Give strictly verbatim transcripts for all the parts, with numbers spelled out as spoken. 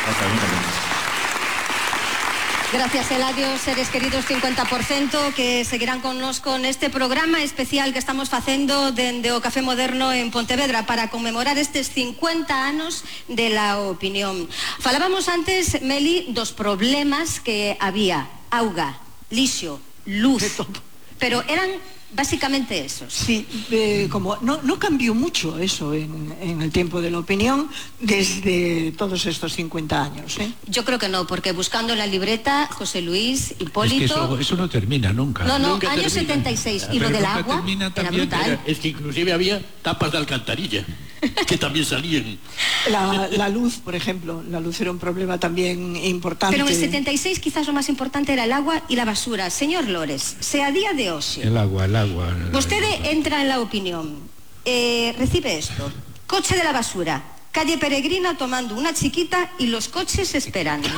Gracias, Eladio. Seres queridos, cincuenta por ciento que seguirán connosco neste programa especial que estamos facendo dende o Café Moderno en Pontevedra para conmemorar estes cincuenta anos de La Opinión. Falábamos antes, Meli, dos problemas que había: auga, lixo, luz, pero eran básicamente esos. Sí, eh, como no, no cambió mucho eso en, en el tiempo de La Opinión desde todos estos cincuenta años, ¿eh? Yo creo que no, porque buscando en la libreta, José Luis, Hipólito... Es que eso, eso no termina nunca. No, no, nunca año termina. setenta y seis. Y Pero lo del nunca agua termina era también. brutal. Era, es que inclusive había tapas de alcantarilla que también salían. La, la luz, por ejemplo, la luz era un problema también importante. Pero en el setenta y seis quizás lo más importante era el agua y la basura. Señor Lores, se a día de hoxe... El agua, el agua. Vostede entra en La Opinión, eh, recibe esto: coche de la basura, calle Peregrina tomando una chiquita y los coches esperando.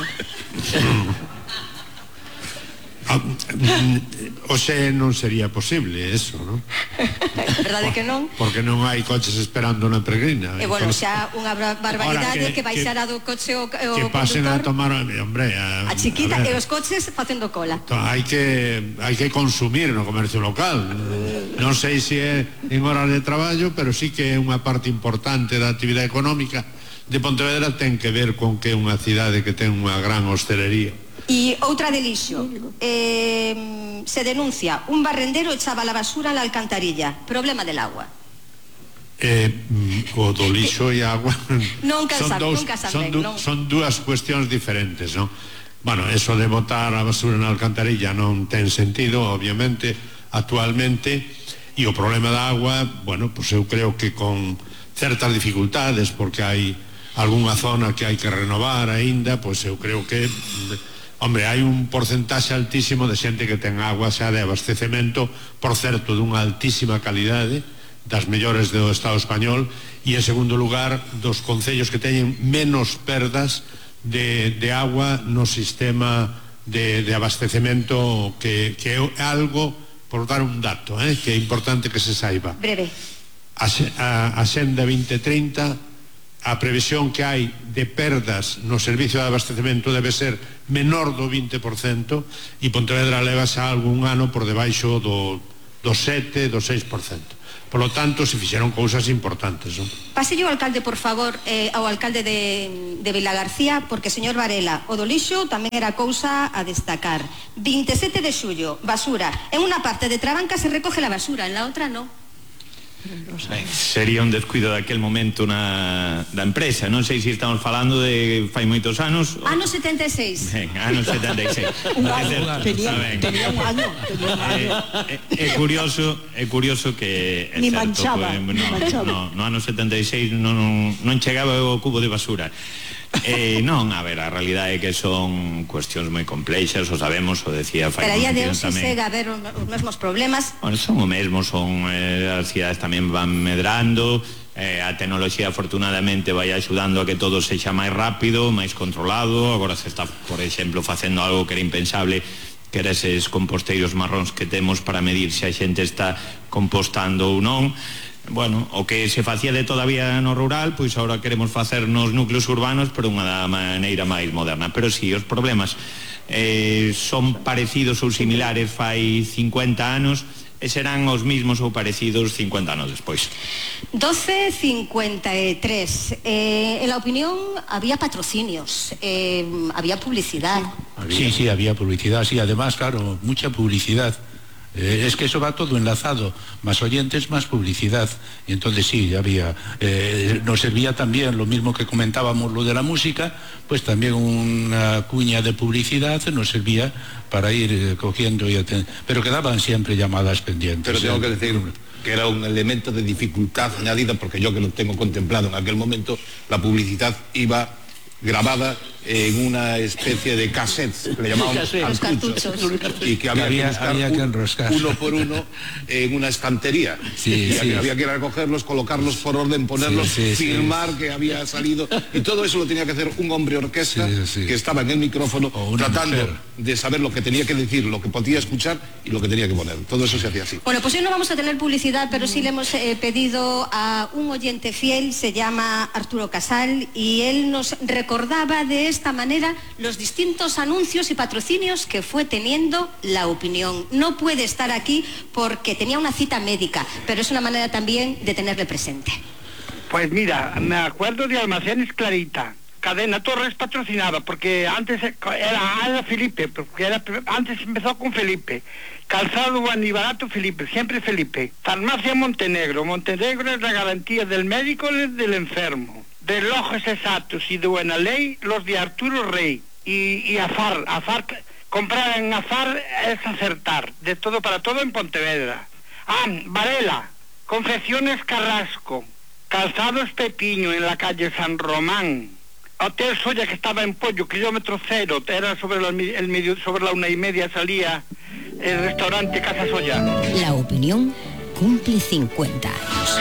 Oxe non sería posible eso, non? Verdade que non? Porque non hai coches esperando na Peregrina. E bueno, xa unha barbaridade que, que baixara do coche o, o que pasen a tomar, hombre, a, a chiquita a e os coches facendo cola. Hai que hai que consumir no comercio local. Non sei se é en horas de traballo, pero sí que é unha parte importante da actividade económica de Pontevedra, ten que ver con que é unha cidade que ten unha gran hostelería. E outra de lixo, eh, se denuncia un barrendero echaba la basura a la alcantarilla. Problema del agua. Eh, o do lixo e agua non son, sabe, dous, nunca sabe, son, du, non. son dúas cuestións diferentes, non? Bueno, eso de botar a basura na alcantarilla non ten sentido, obviamente, actualmente. E o problema da agua, bueno, pues eu creo que con certas dificultades, porque hai algunha zona que hai que renovar aínda, pois eu creo que, hombre, hai un porcentaxe altísimo de xente que ten agua xa de abastecemento, por certo, dunha altísima calidade, das mellores do Estado español, e en segundo lugar dos concellos que teñen menos perdas de, de agua no sistema de, de abastecemento, que, que é algo, por dar un dato, eh, que é importante que se saiba. Breve. A, a, a Xenda vinte trinta, a previsión que hai de perdas no servicio de abastecemento debe ser menor do vinte por cento, e Pontevedra leva xa algún ano por debaixo do, do sete, do seis por cento. Por lo tanto, se fixeron cousas importantes, non? Paselle ao alcalde, por favor, eh, ao alcalde de, de Vilagarcía, porque, señor Varela, o do lixo tamén era cousa a destacar. veintisiete de xullo, basura. En unha parte de Trabanca se recoge la basura, en la outra no. Ben, sería un descuido daquel momento na, da empresa. Non sei se estamos falando de fai moitos anos. Ano setenta e seis. Ben, ano setenta e seis. Un año, tenía, tenía un año, tenía un año. É, é, é curioso, é curioso que é ni certo, manchaba, pues, ni no, manchaba. no, no ano setenta e seis non, non chegaba o cubo de basura. Eh, non, a ver, a realidade é que son cuestións moi complexas, o sabemos, o decía Pero a día de hoxe tamén. segue a ver os mesmos problemas. Bueno, son o mesmo, son eh, as cidades tamén van medrando, eh, a tecnoloxía afortunadamente vai axudando a que todo sexa máis rápido, máis controlado. Agora se está, por exemplo, facendo algo que era impensable, que era eses composteiros marróns que temos para medir se a xente está compostando ou non. Bueno, o que se facía de todavía no rural, pois agora queremos facer nos núcleos urbanos, pero unha maneira máis moderna. Pero si, sí, os problemas eh, son parecidos ou similares fai cincuenta anos, e serán os mismos ou parecidos cincuenta anos despois. doce cincuenta y tres. Eh, en La Opinión había patrocinios, eh, había publicidad. Sí, sí, había publicidad, sí, además, claro, mucha publicidad. Eh, es que eso va todo enlazado, más oyentes, más publicidad, y entonces sí, había, eh, nos servía también, lo mismo que comentábamos lo de la música, pues también una cuña de publicidad nos servía para ir eh, cogiendo, y pero quedaban siempre llamadas pendientes. Pero tengo que decir que era un elemento de dificultad añadida, porque yo que lo tengo contemplado en aquel momento, la publicidad iba grabada en una especie de cassettes que le llamábamos cartuchos, y que había, había, que buscar había que un, uno por uno en una estantería, sí, y sí. había que recogerlos, colocarlos por orden, ponerlos, sí, sí, firmar sí. que había salido, y todo eso lo tenía que hacer un hombre orquesta sí, sí. que estaba en el micrófono tratando mujer. de saber lo que tenía que decir, lo que podía escuchar y lo que tenía que poner. Todo eso se hacía así. Bueno, pues hoy no vamos a tener publicidad, pero sí le hemos eh, pedido a un oyente fiel, se llama Arturo Casal, y él nos recordaba de esta manera los distintos anuncios y patrocinios que fue teniendo La Opinión. No puede estar aquí porque tenía una cita médica, pero es una manera también de tenerle presente. Pues mira, me acuerdo de Almacenes Clarita. Cadena Torres patrocinaba, porque antes era, era Felipe, porque era, antes empezó con Felipe. Calzado Buen y Barato Felipe, siempre Felipe. Farmacia Montenegro. Montenegro es la garantía del médico y del enfermo. Relojes exactos y de buena ley, los de Arturo Rey. Y, y Afar, Afar, comprar en Afar es acertar. De todo para todo en Pontevedra. Ah, Varela, Confecciones Carrasco. Calzados Pepiño en la calle San Román. Hotel Soya, que estaba en Pollo, kilómetro cero, era sobre la, el medio, sobre la una y media salía el restaurante Casa Soya. La Opinión cumple cincuenta años.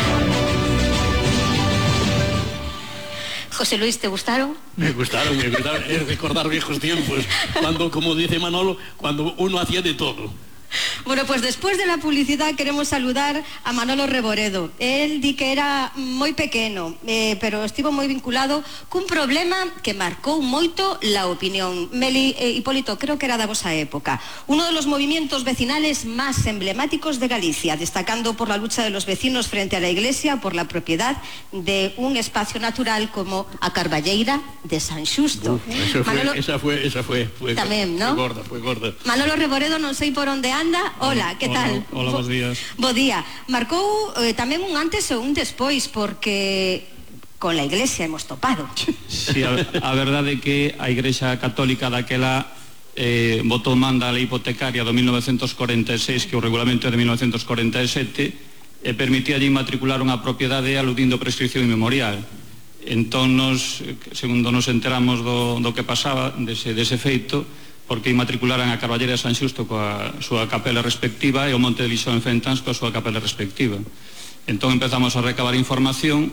José Luis, ¿te gustaron? Me gustaron, me gustaron. Es recordar viejos tiempos, cuando, como dice Manolo, cuando uno hacía de todo. Bueno, pues después de la publicidad queremos saludar a Manolo Reboredo. Él di que era moi pequeno, eh, pero estivo moi vinculado cun problema que marcou moito La Opinión. Meli, eh, Hipólito, creo que era da vosa época. Uno de los movimientos vecinales más emblemáticos de Galicia, destacando por la lucha de los vecinos frente a la iglesia por la propiedad de un espacio natural como a Carballeira de San Xusto. Uf, eso fue, Manolo... Esa fue, esa fue, fue, Tamén, ¿no? Fue gorda, fue gorda. Manolo Reboredo, non sei por onde anda. Hola, que tal? Hola, bons días. Bo día. Marcou eh, tamén un antes e un despois, porque con la iglesia hemos topado. Sí, a, a verdade é que a Igrexa Católica daquela eh, botou manda a lei hipotecaria do mil novecentos corenta e seis, que o regulamento é de mil novecentos corenta e sete, e permitía matricular unha propiedade aludindo prescripción inmemorial. Entón, nos, segundo nos enteramos do, do que pasaba dese, dese feito, porque inmatricularan a Carballeira de San Xusto coa súa capela respectiva e o Monte de Lixó en Fentans coa súa capela respectiva. Entón empezamos a recabar información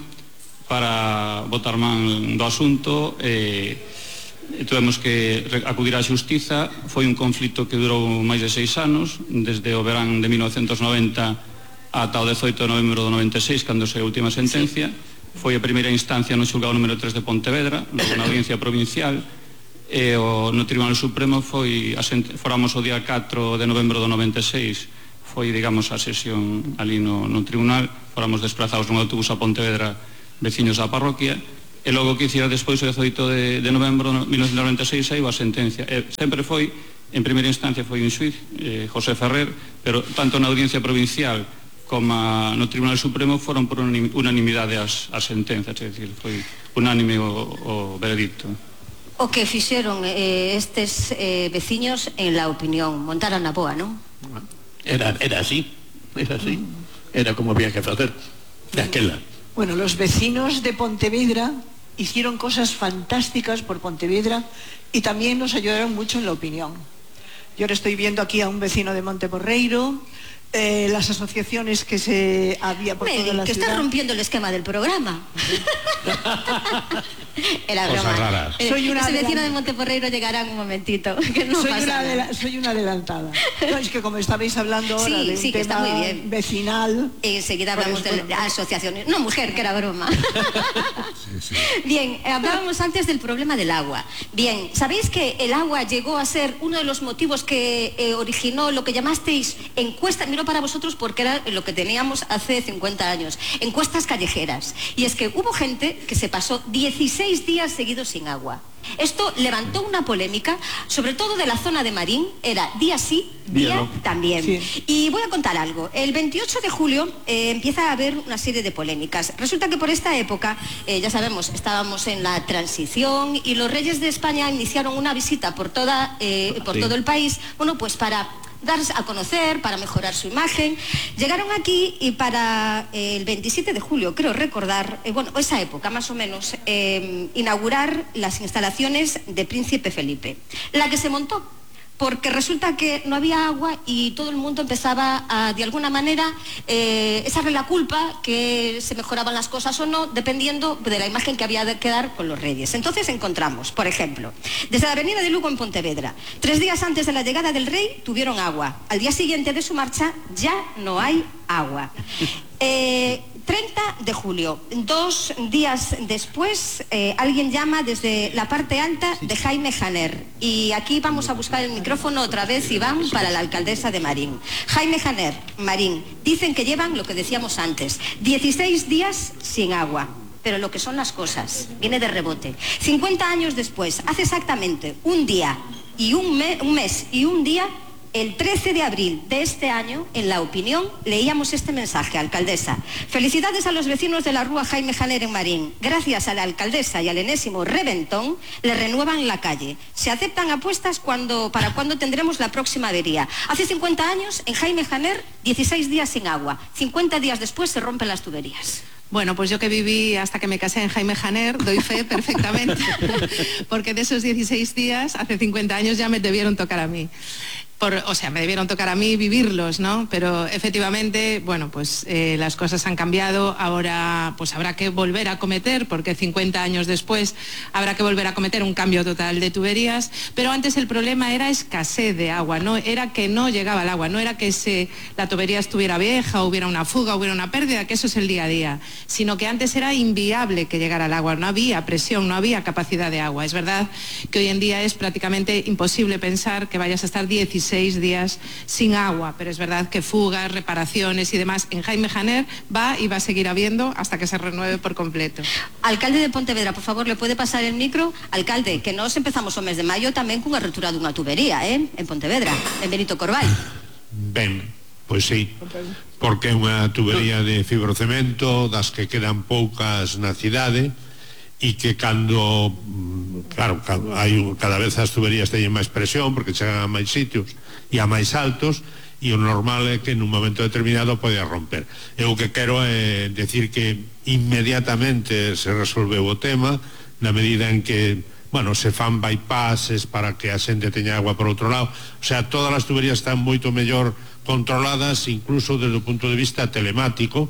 para botar man do asunto e, e tuvemos que acudir á xustiza. Foi un conflito que durou máis de seis anos, desde o verán de mil novecentos noventa ata o dezoito de novembro do noventa e seis, cando se a última sentencia. Foi a primeira instancia no xulgado número tres de Pontevedra, na audiencia provincial, e o, no Tribunal Supremo foi foramos o día catro de novembro do noventa e seis, foi, digamos, a sesión ali no, no tribunal. Foramos desplazados nun autobús a Pontevedra, veciños da parroquia, e logo que hiciera despois o dezoito de, de novembro de mil novecentos noventa e seis saiu a sentencia. E sempre foi, en primeira instancia foi un xuiz, eh, José Ferrer, pero tanto na audiencia provincial como a, no Tribunal Supremo foron por unanimidade as, as sentencias, é dicir, foi unánime o, o veredicto. O que fixeron eh, estes eh, veciños en La Opinión, montaron a boa, non? Era, era así, era así, era como había que facer de aquela. Bueno, los vecinos de Pontevedra hicieron cosas fantásticas por Pontevedra y también nos ayudaron mucho en La Opinión. Yo ahora estoy viendo aquí a un vecino de Monteporreiro, eh, las asociaciones que se había por Meli, toda la que ciudad. estás rompiendo el esquema del programa. Era broma. Cosas raras. Eh, Soy una ese vecino adelant- de Monteporreiro llegará en un momentito. Que no soy, pasa una nada. adela- soy una adelantada. No, es que como estabais hablando ahora Sí, de sí, un que está tema muy bien. vecinal. Enseguida hablamos pues, de bueno. asociaciones. No, mujer, que era broma. Sí, sí. Bien, eh, hablábamos antes del problema del agua. Bien, ¿sabéis que el agua llegó a ser uno de los motivos que eh, originó lo que llamasteis encuesta? Miro para vosotros porque era lo que teníamos hace cincuenta años. Encuestas callejeras. Y es que hubo gente que se pasó dieciséis días seguidos sin agua. Esto levantó una polémica, sobre todo de la zona de Marín. Era día sí, día, Día no. también. Sí. Y voy a contar algo. El veintiocho de julio eh, empieza a haber una serie de polémicas. Resulta que por esta época, eh, ya sabemos, estábamos en la transición y los reyes de España iniciaron una visita por, toda, eh, por Sí. todo el país, bueno, pues para darse a conocer, para mejorar su imagen. Llegaron aquí y para eh, el veintisiete de julio, creo recordar, eh, bueno, esa época más o menos, eh, inaugurar las instalaciones de Príncipe Felipe. La que se montó, porque resulta que no había agua y todo el mundo empezaba a, de alguna manera, eh, echarle la culpa que se mejoraban las cosas o no, dependiendo de la imagen que había de quedar con los reyes. Entonces encontramos, por ejemplo, desde la avenida de Lugo en Pontevedra, tres días antes de la llegada del rey tuvieron agua. Al día siguiente de su marcha ya no hay agua. Eh, treinta de julio, dos días después, eh, alguien llama desde la parte alta de Jaime Janer. Y aquí vamos a buscar el micrófono otra vez, Iván, para la alcaldesa de Marín. Jaime Janer, Marín, dicen que llevan lo que decíamos antes, dieciséis días sin agua. Pero lo que son las cosas, viene de rebote. cincuenta años después, hace exactamente un día y un, me, un mes y un día, el trece de abril de este año, en La Opinión, leíamos este mensaje, alcaldesa. Felicidades a los vecinos de la Rúa Jaime Janer en Marín. Gracias a la alcaldesa y al enésimo reventón, le renuevan la calle. Se aceptan apuestas cuando, para cuándo tendremos la próxima avería. Hace cincuenta años, en Jaime Janer, dieciséis días sin agua. cincuenta días después se rompen las tuberías. Bueno, pues yo que viví hasta que me casé en Jaime Janer, doy fe perfectamente, porque de esos dieciséis días, hace cincuenta años ya me debieron tocar a mí. Por, o sea, me debieron tocar a mí vivirlos, ¿no? Pero efectivamente, bueno, pues eh, las cosas han cambiado, ahora pues habrá que volver a cometer, porque cincuenta años después habrá que volver a cometer un cambio total de tuberías, pero antes el problema era escasez de agua, no era que no llegaba el agua, no era que se, la tubería estuviera vieja, hubiera una fuga, hubiera una pérdida, que eso es el día a día, sino que antes era inviable que llegara el agua, no había presión, no había capacidad de agua. Es verdad que hoy en día es prácticamente imposible pensar que vayas a estar dieciséis días sin agua, pero es verdad que fugas, reparaciones y demás en Jaime Janer va y va a seguir habiendo hasta que se renueve por completo. Alcalde de Pontevedra, por favor, ¿le puede pasar el micro? Alcalde, que nos empezamos o mes de maio tamén cunha rotura dunha tubería, eh? En Pontevedra, en Benito Corval. Ben, pois sí, porque é unha tubería de fibrocemento das que quedan poucas na cidade e que cando, claro, hai, cada vez as tuberías teñen máis presión porque chegan a máis sitios e a máis altos, e o normal é que nun momento determinado pode romper. Eu o que quero é decir que inmediatamente se resolveu o tema, na medida en que, bueno, se fan bypasses para que a xente teña agua por outro lado, o sea, todas as tuberías están moito mellor controladas, incluso desde o punto de vista telemático.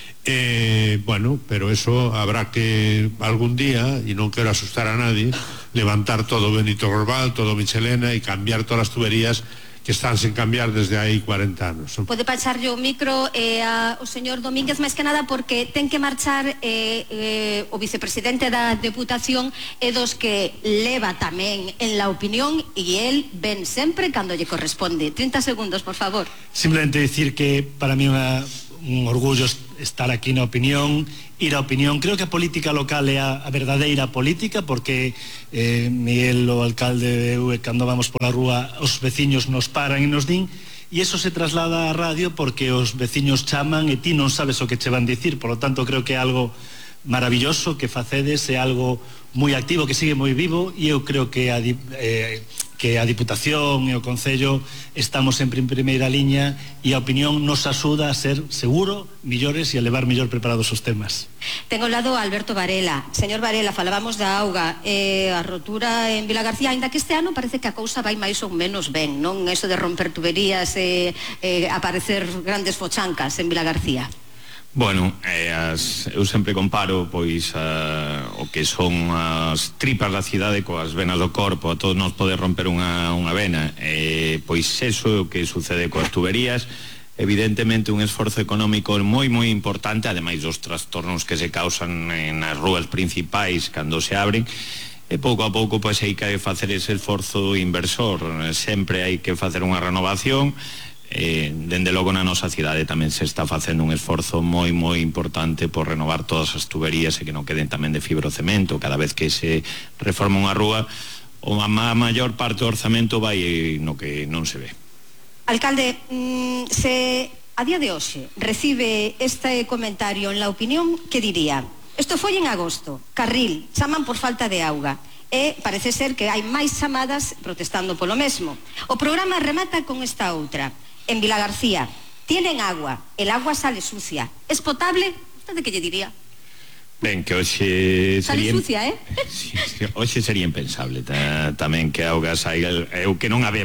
Eh, bueno, pero eso habrá que algún día, y non quero asustar a nadie, levantar todo Benito Corval, todo Michelena e cambiar todas as tuberías que están sen cambiar desde aí cuarenta anos. Pode pasarlle o micro eh, ao señor Domínguez, máis que nada porque ten que marchar eh, eh, o vicepresidente da Deputación e dos que leva tamén en La Opinión, e el ven sempre cando lle corresponde. trinta segundos, por favor. Simplemente decir que para mí unha un orgullo estar aquí na Opinión, ir á Opinión. Creo que a política local é a, a verdadeira política, porque eh, Miguel, o alcalde, eu, cando vamos pola rúa, os veciños nos paran e nos din, e eso se traslada á radio porque os veciños chaman e ti non sabes o que che van dicir. Por lo tanto, creo que é algo maravilloso que facedes, é algo moi activo, que sigue moi vivo, e eu creo que a, eh, que a Diputación e o Concello estamos sempre en primeira liña, e a Opinión nos axuda a ser seguro, millores e a levar mellor preparados os temas. Tengo ao lado a Alberto Varela. Señor Varela, falábamos da auga, eh, a rotura en Vilagarcía, ainda que este ano parece que a cousa vai máis ou menos ben, non? Eso de romper tuberías e eh, eh, aparecer grandes fochancas en Vilagarcía. Bueno, eh, as, eu sempre comparo pois uh, o que son as tripas da cidade coas venas do corpo. A todos nos pode romper unha, unha vena, eh, pois eso é o que sucede coas tuberías. Evidentemente un esforzo económico moi moi importante, ademais dos trastornos que se causan nas rúas principais cando se abren, e pouco a pouco pois hai que facer ese esforzo inversor. Sempre hai que facer unha renovación. Eh, dende logo na nosa cidade tamén se está facendo un esforzo moi moi importante por renovar todas as tuberías e que non queden tamén de fibrocemento. Cada vez que se reforma unha rúa, a maior parte do orzamento vai no que non se ve. Alcalde, mmm, se a día de hoxe recibe este comentario en La Opinión, que diría? Isto foi en agosto, Carril, chaman por falta de auga, e parece ser que hai máis chamadas protestando polo mesmo. O programa remata con esta outra. En Vilagarcía, tienen agua, el agua sale sucia. ¿Es potable? ¿Usted que lle diría? Ben, que hoxe sería... Sale sucia, eh? Sí, sí, hoxe sería impensable ta, tamén que a auga saia, eu que non a beba.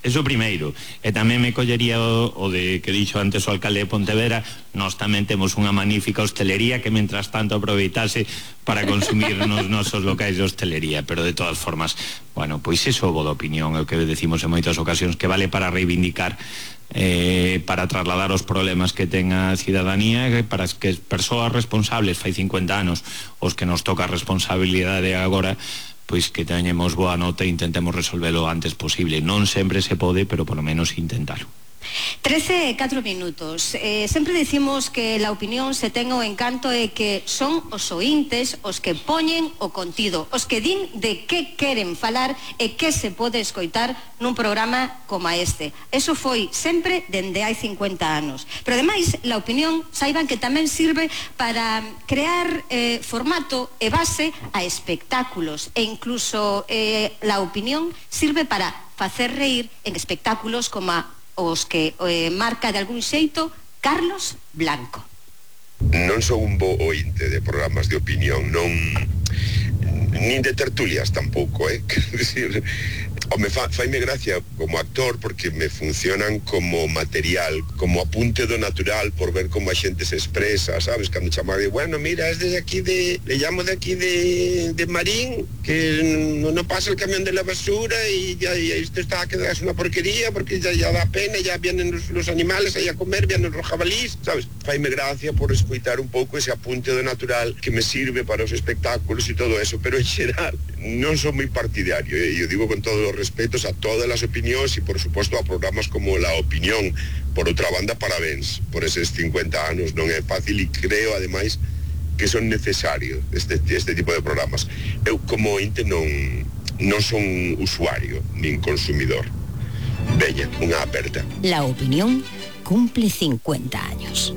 Eso primeiro. E tamén me collería o, o de que dixo antes o alcalde de Pontevedra. Nós tamén temos unha magnífica hostelería que mentras tanto aproveitase para consumir nos nosos locais de hostelería, pero de todas formas, bueno, pois iso bo da opinión, é o que decimos en moitas ocasións, que vale para reivindicar, eh, para trasladar os problemas que ten a cidadanía, para que as persoas responsables fai cincuenta anos, os que nos toca a responsabilidade agora, pois que teñemos boa nota e intentemos resolvelo o antes posible. Non sempre se pode, pero polo menos intentalo. trece e catro minutos. Eh, sempre dicimos que la opinión se ten o encanto e que son os ointes os que poñen o contido, os que din de que queren falar e que se pode escoitar nun programa como este. Eso foi sempre dende hai cincuenta anos. Pero ademais, la opinión, saiban que tamén sirve para crear eh, formato e base a espectáculos e incluso eh, la opinión sirve para facer reír en espectáculos como a os que eh, marca de algún xeito Carlos Blanco. Non son un bo ointe de programas de opinión, non nin de tertulias tampouco, eh? Quero dicir, home, fa, faime gracia como actor porque me funcionan como material, como apunte do natural por ver como a xente se expresa, sabes? Cando chamaba de, bueno, mira, es de aquí de, le llamo de aquí de, de Marín, que no, no pasa el camión de la basura y ya y esto está a quedarse una porquería porque ya, ya da pena, ya vienen los, los animales ahí a comer, vienen los jabalís, sabes? Faime gracia por escoitar un pouco ese apunte do natural que me sirve para os espectáculos e todo eso, pero en xeral non son moi partidario, eh? Yo digo con todos los respetos a todas las opinións e por supuesto a programas como La Opinión. Por outra banda, parabéns por eses cincuenta anos, non é fácil e creo ademais que son necesarios este, este tipo de programas. Eu como ointe non, non son usuario nin consumidor. Veña, unha aperta. La Opinión cumple cincuenta años.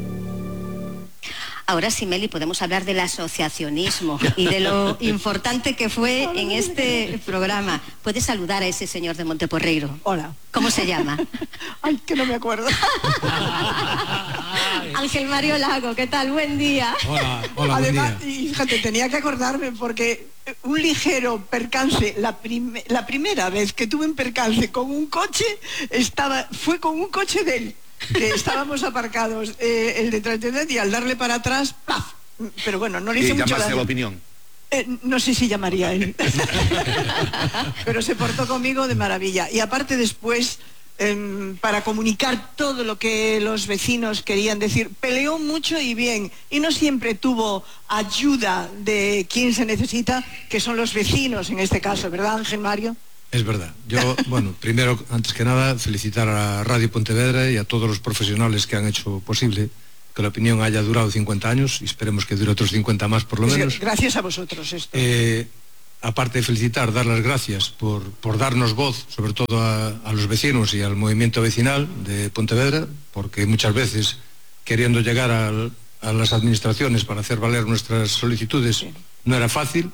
Ahora sí, Meli, podemos hablar del asociacionismo y de lo importante que fue en este programa. ¿Puedes saludar a ese señor de Monteporreiro? Hola. ¿Cómo se llama? Ay, que no me acuerdo. Ángel Mario Lago, ¿qué tal? Buen día. Hola, hola, Además, buen día. y fíjate, tenía que acordarme porque un ligero percance, la, prim la primera vez que tuve un percance con un coche, estaba, fue con un coche de él. Que estábamos aparcados eh, el de Trascendent y al darle para atrás, ¡paf! Pero bueno, no le hice y mucho daño. La opinión. Eh, no sé si llamaría él. Pero se portó conmigo de maravilla. Y aparte después, eh, para comunicar todo lo que los vecinos querían decir, peleó mucho y bien. Y no siempre tuvo ayuda de quien se necesita, que son los vecinos en este caso, ¿verdad, Ángel Mario? Es verdad. Yo, bueno, primero, antes que nada, felicitar a Radio Pontevedra y a todos los profesionales que han hecho posible que La Opinión haya durado cincuenta años y esperemos que dure otros cincuenta más por lo Pues menos. Gracias a vosotros esto. Eh, aparte de felicitar, dar las gracias por, por darnos voz, sobre todo a, a los vecinos y al movimiento vecinal de Pontevedra, porque muchas veces, queriendo llegar al, a las administraciones para hacer valer nuestras solicitudes, sí, no era fácil.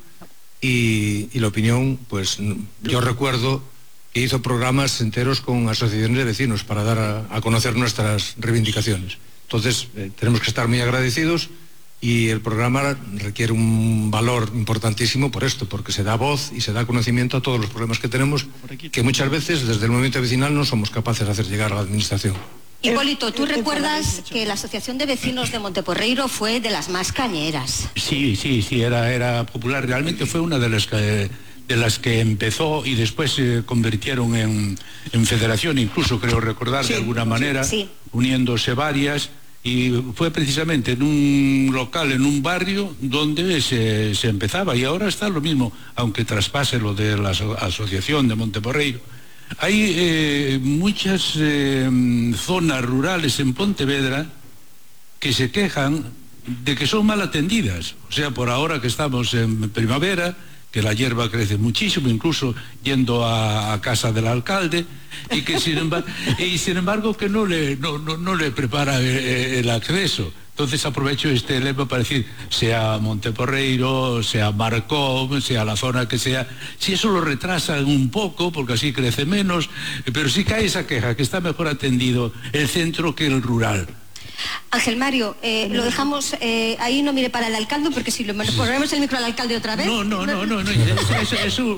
Y, y La Opinión, pues yo recuerdo que hizo programas enteros con asociaciones de vecinos para dar a, a conocer nuestras reivindicaciones. Entonces, eh, tenemos que estar muy agradecidos y el programa requiere un valor importantísimo por esto, porque se da voz y se da conocimiento a todos los problemas que tenemos, que muchas veces desde el movimiento vecinal no somos capaces de hacer llegar a la administración. Hipólito, ¿tú recuerdas que la Asociación de Vecinos de Monteporreiro fue de las más cañeras? Sí, sí, sí, era, era popular. Realmente fue una de las que, de las que empezó y después se convirtieron en, en federación, incluso creo recordar, sí, de alguna manera, sí, uniéndose varias. Y fue precisamente en un local, en un barrio, donde se, se empezaba. Y ahora está lo mismo, aunque traspase lo de la aso- Asociación de Monteporreiro. Hay eh, muchas eh, zonas rurales en Pontevedra que se quejan de que son mal atendidas. O sea, por ahora que estamos en primavera, que la hierba crece muchísimo, incluso yendo a, a casa del alcalde, y que sin embargo, y sin embargo que no le, no, no, no le prepara el, el acceso. Entonces aprovecho este lema para decir, sea Monteporreiro, sea Marcón, sea la zona que sea, si eso lo retrasan un poco, porque así crece menos, pero sí que hay esa queja, que está mejor atendido el centro que el rural. Ángel Mario, eh, lo dejamos eh, ahí, no mire para el alcalde, porque si lo ponemos el micro al alcalde otra vez... No, no, no, no, no eso, eso, eso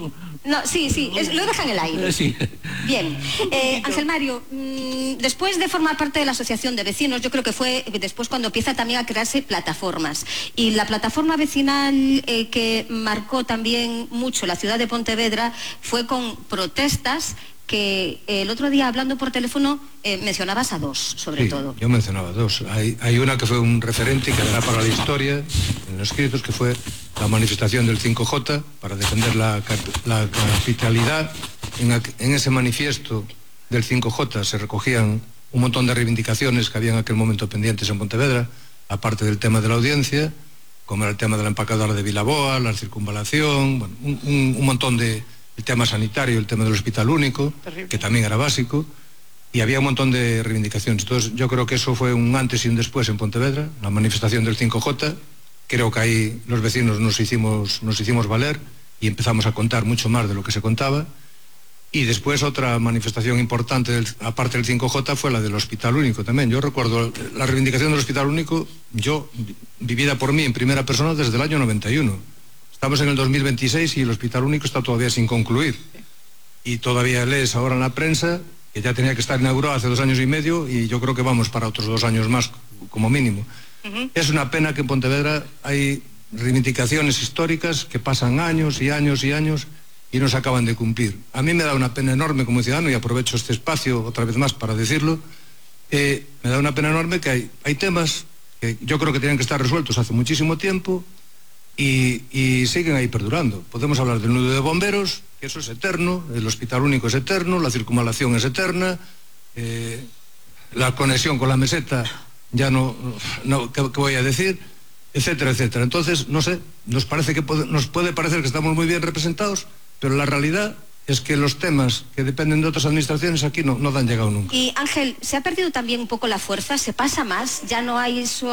No, sí, sí, es, lo deja en el aire. Sí. Bien. Eh, Ángel Mario, mmm, después de formar parte de la Asociación de Vecinos, yo creo que fue después cuando empieza también a crearse plataformas. Y la plataforma vecinal eh, que marcó también mucho la ciudad de Pontevedra fue con protestas que eh, el otro día hablando por teléfono eh, mencionabas a dos, sobre sí, todo. Yo mencionaba dos. Hay, hay una que fue un referente y quedará para la historia en los escritos, que fue la manifestación del cinco J para defender la, la capitalidad. En, en ese manifiesto del cinco J se recogían un montón de reivindicaciones que había en aquel momento pendientes en Pontevedra, aparte del tema de la audiencia, como era el tema de la empacadora de Vilaboa, la circunvalación, bueno, un, un, un montón de... el tema sanitario, el tema del hospital único, terrible, que también era básico, y había un montón de reivindicaciones. Entonces yo creo que eso fue un antes y un después en Pontevedra, la manifestación del cinco J. Creo que ahí los vecinos nos hicimos, nos hicimos valer y empezamos a contar mucho más de lo que se contaba. Y después otra manifestación importante, del, aparte del cinco J, fue la del hospital único también. Yo recuerdo la reivindicación del hospital único, yo, vivida por mí en primera persona desde el año noventa y uno. Estamos en el dos mil veintiséis y el hospital único está todavía sin concluir. Y todavía lees ahora en la prensa que ya tenía que estar inaugurado hace dos años y medio y yo creo que vamos para otros dos años más, como mínimo. Uh-huh. Es una pena que en Pontevedra hay reivindicaciones históricas que pasan años y años y años y no se acaban de cumplir. A mí me da una pena enorme como ciudadano, y aprovecho este espacio otra vez más para decirlo, eh, me da una pena enorme que hay, hay temas que yo creo que tenían que estar resueltos hace muchísimo tiempo y, y siguen ahí perdurando. Podemos hablar del nudo de bomberos, que eso es eterno, el hospital único es eterno, la circunvalación es eterna, eh, la conexión con la meseta ya no, no ¿qué, qué voy a decir? Etcétera, etcétera. Entonces, no sé, nos parece que puede, nos puede parecer que estamos muy bien representados, pero la realidad es que los temas que dependen de otras administraciones aquí no, no han llegado nunca. Y Ángel, ¿se ha perdido también un poco la fuerza? ¿Se pasa más? ¿Ya no hay eso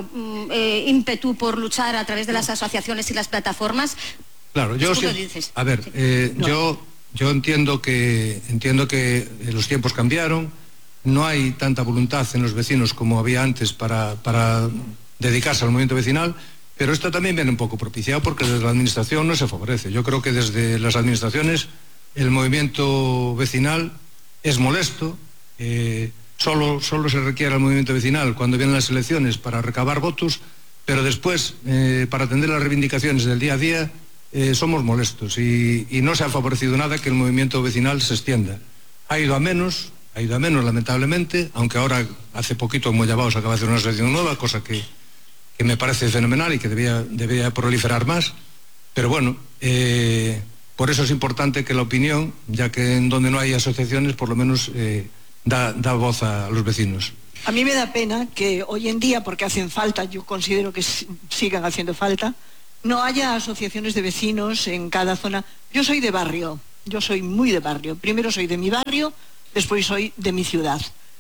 eh, ímpetu por luchar a través de las asociaciones y las plataformas? Claro, yo sí, dices. A ver, eh, no. yo, yo entiendo que entiendo que los tiempos cambiaron, no hay tanta voluntad en los vecinos como había antes para, para dedicarse al movimiento vecinal. Pero esto también viene un poco propiciado porque desde la administración no se favorece. Yo creo que desde las administraciones el movimiento vecinal es molesto, eh, solo, solo se requiere el movimiento vecinal cuando vienen las elecciones para recabar votos, pero después, eh, para atender las reivindicaciones del día a día, eh, somos molestos y, y no se ha favorecido nada que el movimiento vecinal se extienda. Ha ido a menos, ha ido a menos lamentablemente, aunque ahora hace poquito en Mollabao se acaba de hacer una asociación nueva, cosa que... que me parece fenomenal y que debía, debía proliferar más, pero bueno, eh, por eso es importante que la opinión, ya que en donde no hay asociaciones, por lo menos eh, da, da voz a los vecinos. A mí me da pena que hoy en día, porque hacen falta, yo considero que sigan haciendo falta, no haya asociaciones de vecinos en cada zona. Yo soy de barrio, yo soy muy de barrio. Primero soy de mi barrio, después soy de mi ciudad.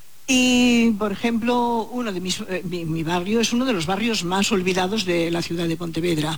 Y, por ejemplo, uno de mis, eh, mi, mi barrio es uno de los barrios más olvidados de la ciudad de Pontevedra.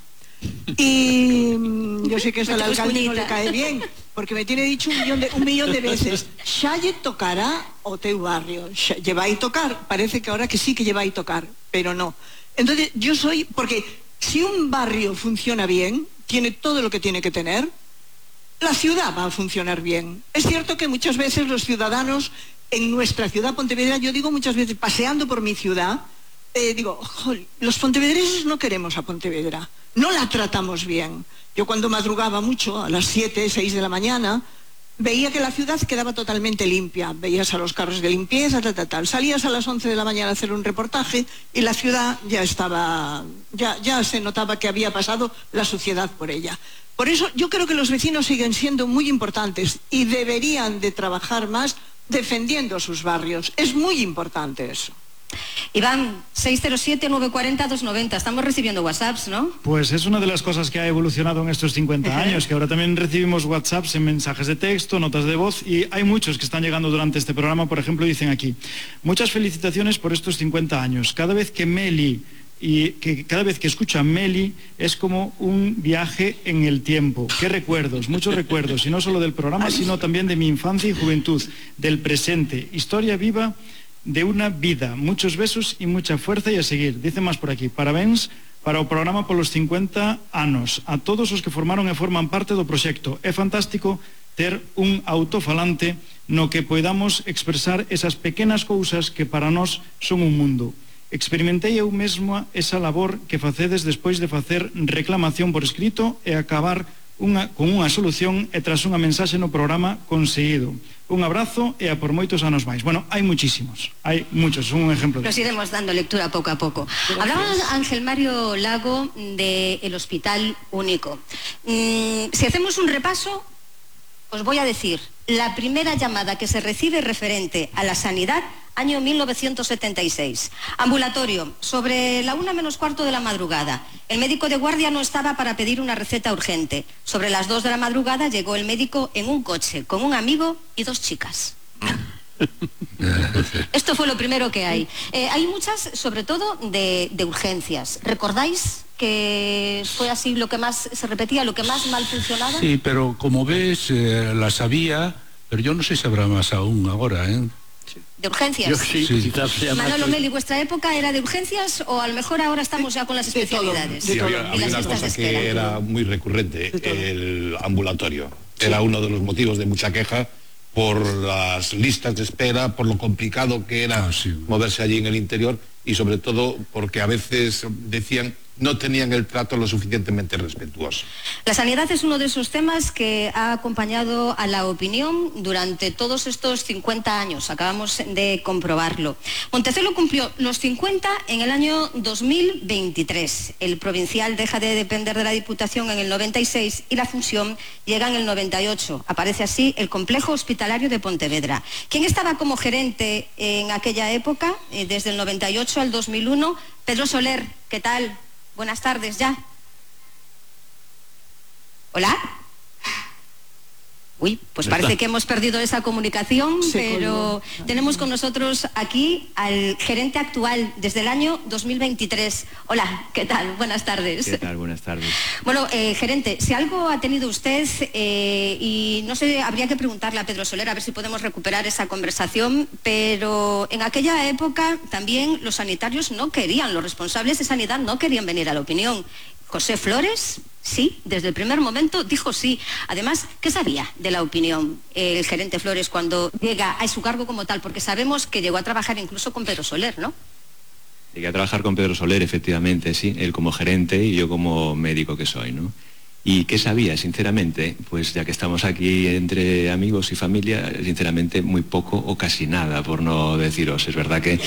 Y mm, yo sé que esto al alcalde no le cae bien, porque me tiene dicho un millón de, un millón de veces, «Xalle tocará o teu barrio». Lleváis tocar, parece que ahora que sí que lleváis tocar, pero no. Entonces, yo soy, porque si un barrio funciona bien, tiene todo lo que tiene que tener, la ciudad va a funcionar bien. Es cierto que muchas veces los ciudadanos en nuestra ciudad, Pontevedra, yo digo muchas veces, paseando por mi ciudad, eh, digo, jol, los pontevedreses no queremos a Pontevedra, no la tratamos bien. Yo cuando madrugaba mucho, a las siete, seis de la mañana, veía que la ciudad quedaba totalmente limpia, veías a los carros de limpieza, tal, tal, tal. Salías a las once de la mañana a hacer un reportaje y la ciudad ya estaba, ya, ya se notaba que había pasado la suciedad por ella. Por eso yo creo que los vecinos siguen siendo muy importantes y deberían de trabajar más defendiendo sus barrios. Es muy importante eso. Iván, seis cero siete, nueve cuatro cero, dos nueve cero. Estamos recibiendo WhatsApps, ¿no? Pues es una de las cosas que ha evolucionado en estos cincuenta años, que ahora también recibimos WhatsApps en mensajes de texto, notas de voz, y hay muchos que están llegando durante este programa. Por ejemplo, dicen aquí, muchas felicitaciones por estos cincuenta años. Cada vez que Meli... y que cada vez que escucho a Meli es como un viaje en el tiempo. Qué recuerdos, muchos recuerdos, y no solo del programa, sino también de mi infancia y juventud, del presente, historia viva de una vida, muchos besos y mucha fuerza y a seguir. Dice más por aquí, parabéns para o programa polos cincuenta anos, a todos os que formaron e forman parte do proxecto. É fantástico ter un autofalante no que poidamos expresar esas pequenas cousas que para nós son un mundo. Experimentei eu mesma esa labor que facedes despois de facer reclamación por escrito e acabar unha, con unha solución e tras unha mensaxe no programa conseguido. Un abrazo e a por moitos anos máis. Bueno, hai muchísimos, hai muchos, son un ejemplo de Nos iremos dando lectura pouco a pouco. Hablaba Ángel Mario Lago del Hospital Único. Mm, si hacemos un repaso, os voy a decir, la primera llamada que se recibe referente a la sanidad, año mil novecientos setenta y seis. Ambulatorio, sobre la una menos cuarto de la madrugada. El médico de guardia no estaba para pedir una receta urgente. Sobre las dos de la madrugada llegó el médico en un coche, con un amigo y dos chicas. Esto fue lo primero que hay. Eh, hay muchas, sobre todo, de, de urgencias. ¿Recordáis que fue así lo que más se repetía, lo que más mal funcionaba? Sí, pero como ves, eh, las había, pero yo no sé si habrá más aún ahora, ¿eh? ¿De urgencias? Yo sí, sí. Manolo Meli, ¿vuestra época era de urgencias o a lo mejor ahora estamos ya con las especialidades? Sí, había, había una cosa que era muy recurrente, el ambulatorio. Era uno de los motivos de mucha queja por las listas de espera, por lo complicado que era ah, sí. moverse allí en el interior y sobre todo porque a veces decían no tenían el trato lo suficientemente respetuoso. La sanidad es uno de esos temas que ha acompañado a la opinión durante todos estos cincuenta años. Acabamos de comprobarlo. Montecelo cumplió los cincuenta en el año dos mil veintitrés. El provincial deja de depender de la Diputación en el noventa y seis y la fusión llega en el noventa y ocho. Aparece así el complejo hospitalario de Pontevedra. ¿Quién estaba como gerente en aquella época, eh, desde el noventa y ocho al dos mil uno? Pedro Soler, ¿qué tal? Buenas tardes ya. ¿Hola? Uy, pues parece que hemos perdido esa comunicación, pero tenemos con nosotros aquí al gerente actual desde el año dos mil veintitrés. Hola, ¿qué tal? Buenas tardes. ¿Qué tal? Buenas tardes. Bueno, eh, gerente, si algo ha tenido usted, eh, y no sé, habría que preguntarle a Pedro Soler a ver si podemos recuperar esa conversación, pero en aquella época también los sanitarios no querían, los responsables de sanidad no querían venir a la opinión. José Flores, sí, desde el primer momento dijo sí. Además, ¿qué sabía de la opinión el gerente Flores cuando llega a su cargo como tal? Porque sabemos que llegó a trabajar incluso con Pedro Soler, ¿no? Llegué a trabajar con Pedro Soler, efectivamente, sí. Él como gerente y yo como médico que soy, ¿no? ¿Y qué sabía, sinceramente? Pues ya que estamos aquí entre amigos y familia, sinceramente muy poco o casi nada, por no deciros. Es verdad que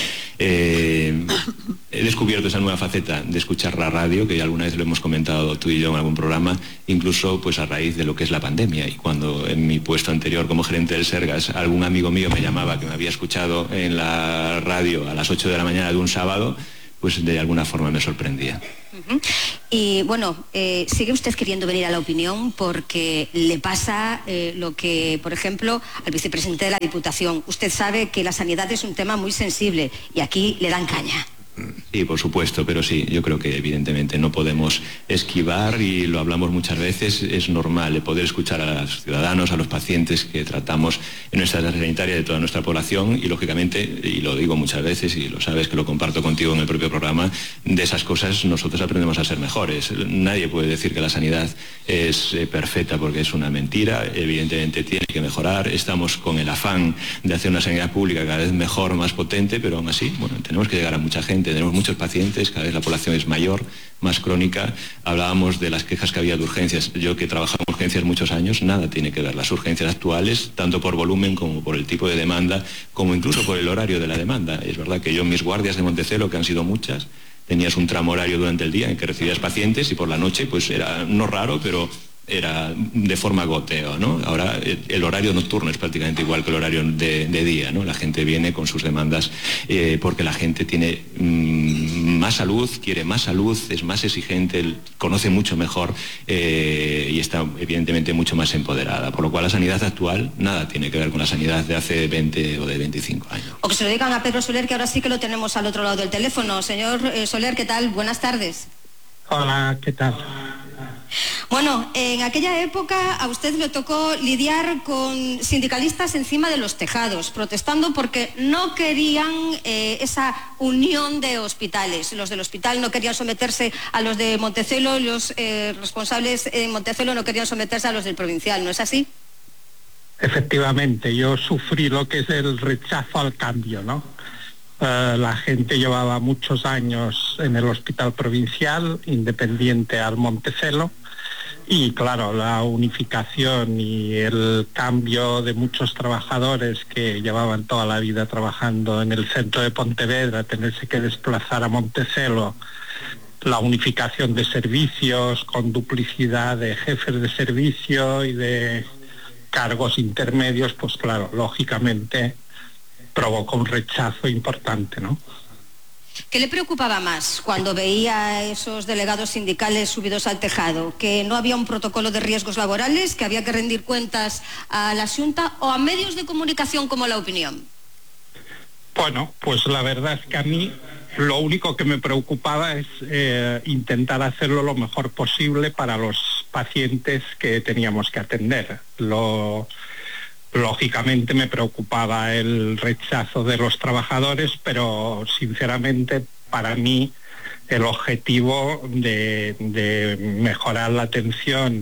eh, he descubierto esa nueva faceta de escuchar la radio, que alguna vez lo hemos comentado tú y yo en algún programa, incluso pues a raíz de lo que es la pandemia. Y cuando en mi puesto anterior como gerente del Sergas, algún amigo mío me llamaba que me había escuchado en la radio a las ocho de la mañana de un sábado, pues de alguna forma me sorprendía. Uh-huh. Y bueno, eh, sigue usted queriendo venir a la opinión porque le pasa eh, lo que, por ejemplo, al vicepresidente de la Diputación. Usted sabe que la sanidad es un tema muy sensible y aquí le dan caña. Sí, por supuesto, pero sí, yo creo que evidentemente no podemos esquivar y lo hablamos muchas veces, es normal poder escuchar a los ciudadanos, a los pacientes que tratamos en nuestra área sanitaria de toda nuestra población y lógicamente, y lo digo muchas veces y lo sabes que lo comparto contigo en el propio programa, de esas cosas nosotros aprendemos a ser mejores. Nadie puede decir que la sanidad es eh, perfecta porque es una mentira, evidentemente tiene que mejorar, estamos con el afán de hacer una sanidad pública cada vez mejor, más potente, pero aún así, bueno, tenemos que llegar a mucha gente. Tenemos muchos pacientes, cada vez la población es mayor, más crónica. Hablábamos de las quejas que había de urgencias. Yo que he trabajado en urgencias muchos años, nada tiene que ver. Las urgencias actuales, tanto por volumen como por el tipo de demanda, como incluso por el horario de la demanda. Es verdad que yo en mis guardias de Montecelo, que han sido muchas, tenías un tramo horario durante el día en que recibías pacientes y por la noche pues era no raro, pero era de forma goteo, ¿no? Ahora el horario nocturno es prácticamente igual que el horario de, de día, ¿no? La gente viene con sus demandas eh, porque la gente tiene mmm, más salud, quiere más salud, es más exigente, conoce mucho mejor eh, y está evidentemente mucho más empoderada. Por lo cual la sanidad actual nada tiene que ver con la sanidad de hace veinte o de veinticinco años. O que se lo digan a Pedro Soler, que ahora sí que lo tenemos al otro lado del teléfono. Señor eh, Soler, ¿qué tal? Buenas tardes. Hola, ¿qué tal? Bueno, en aquella época a usted le tocó lidiar con sindicalistas encima de los tejados, protestando porque no querían eh, esa unión de hospitales. Los del hospital no querían someterse a los de Montecelo y los eh, responsables en Montecelo no querían someterse a los del provincial, ¿no es así? Efectivamente, yo sufrí lo que es el rechazo al cambio, ¿no? Uh, la gente llevaba muchos años en el hospital provincial, independiente al Montecelo, y claro, la unificación y el cambio de muchos trabajadores que llevaban toda la vida trabajando en el centro de Pontevedra, tenerse que desplazar a Montecelo, la unificación de servicios con duplicidad de jefes de servicio y de cargos intermedios, pues claro, lógicamente provocó un rechazo importante, ¿no? ¿Qué le preocupaba más cuando veía a esos delegados sindicales subidos al tejado? ¿Que no había un protocolo de riesgos laborales, que había que rendir cuentas a la Xunta o a medios de comunicación como La Opinión? Bueno, pues la verdad es que a mí lo único que me preocupaba es eh, intentar hacerlo lo mejor posible para los pacientes que teníamos que atender. Lo... Lógicamente me preocupaba el rechazo de los trabajadores, pero sinceramente para mí el objetivo de, de mejorar la atención,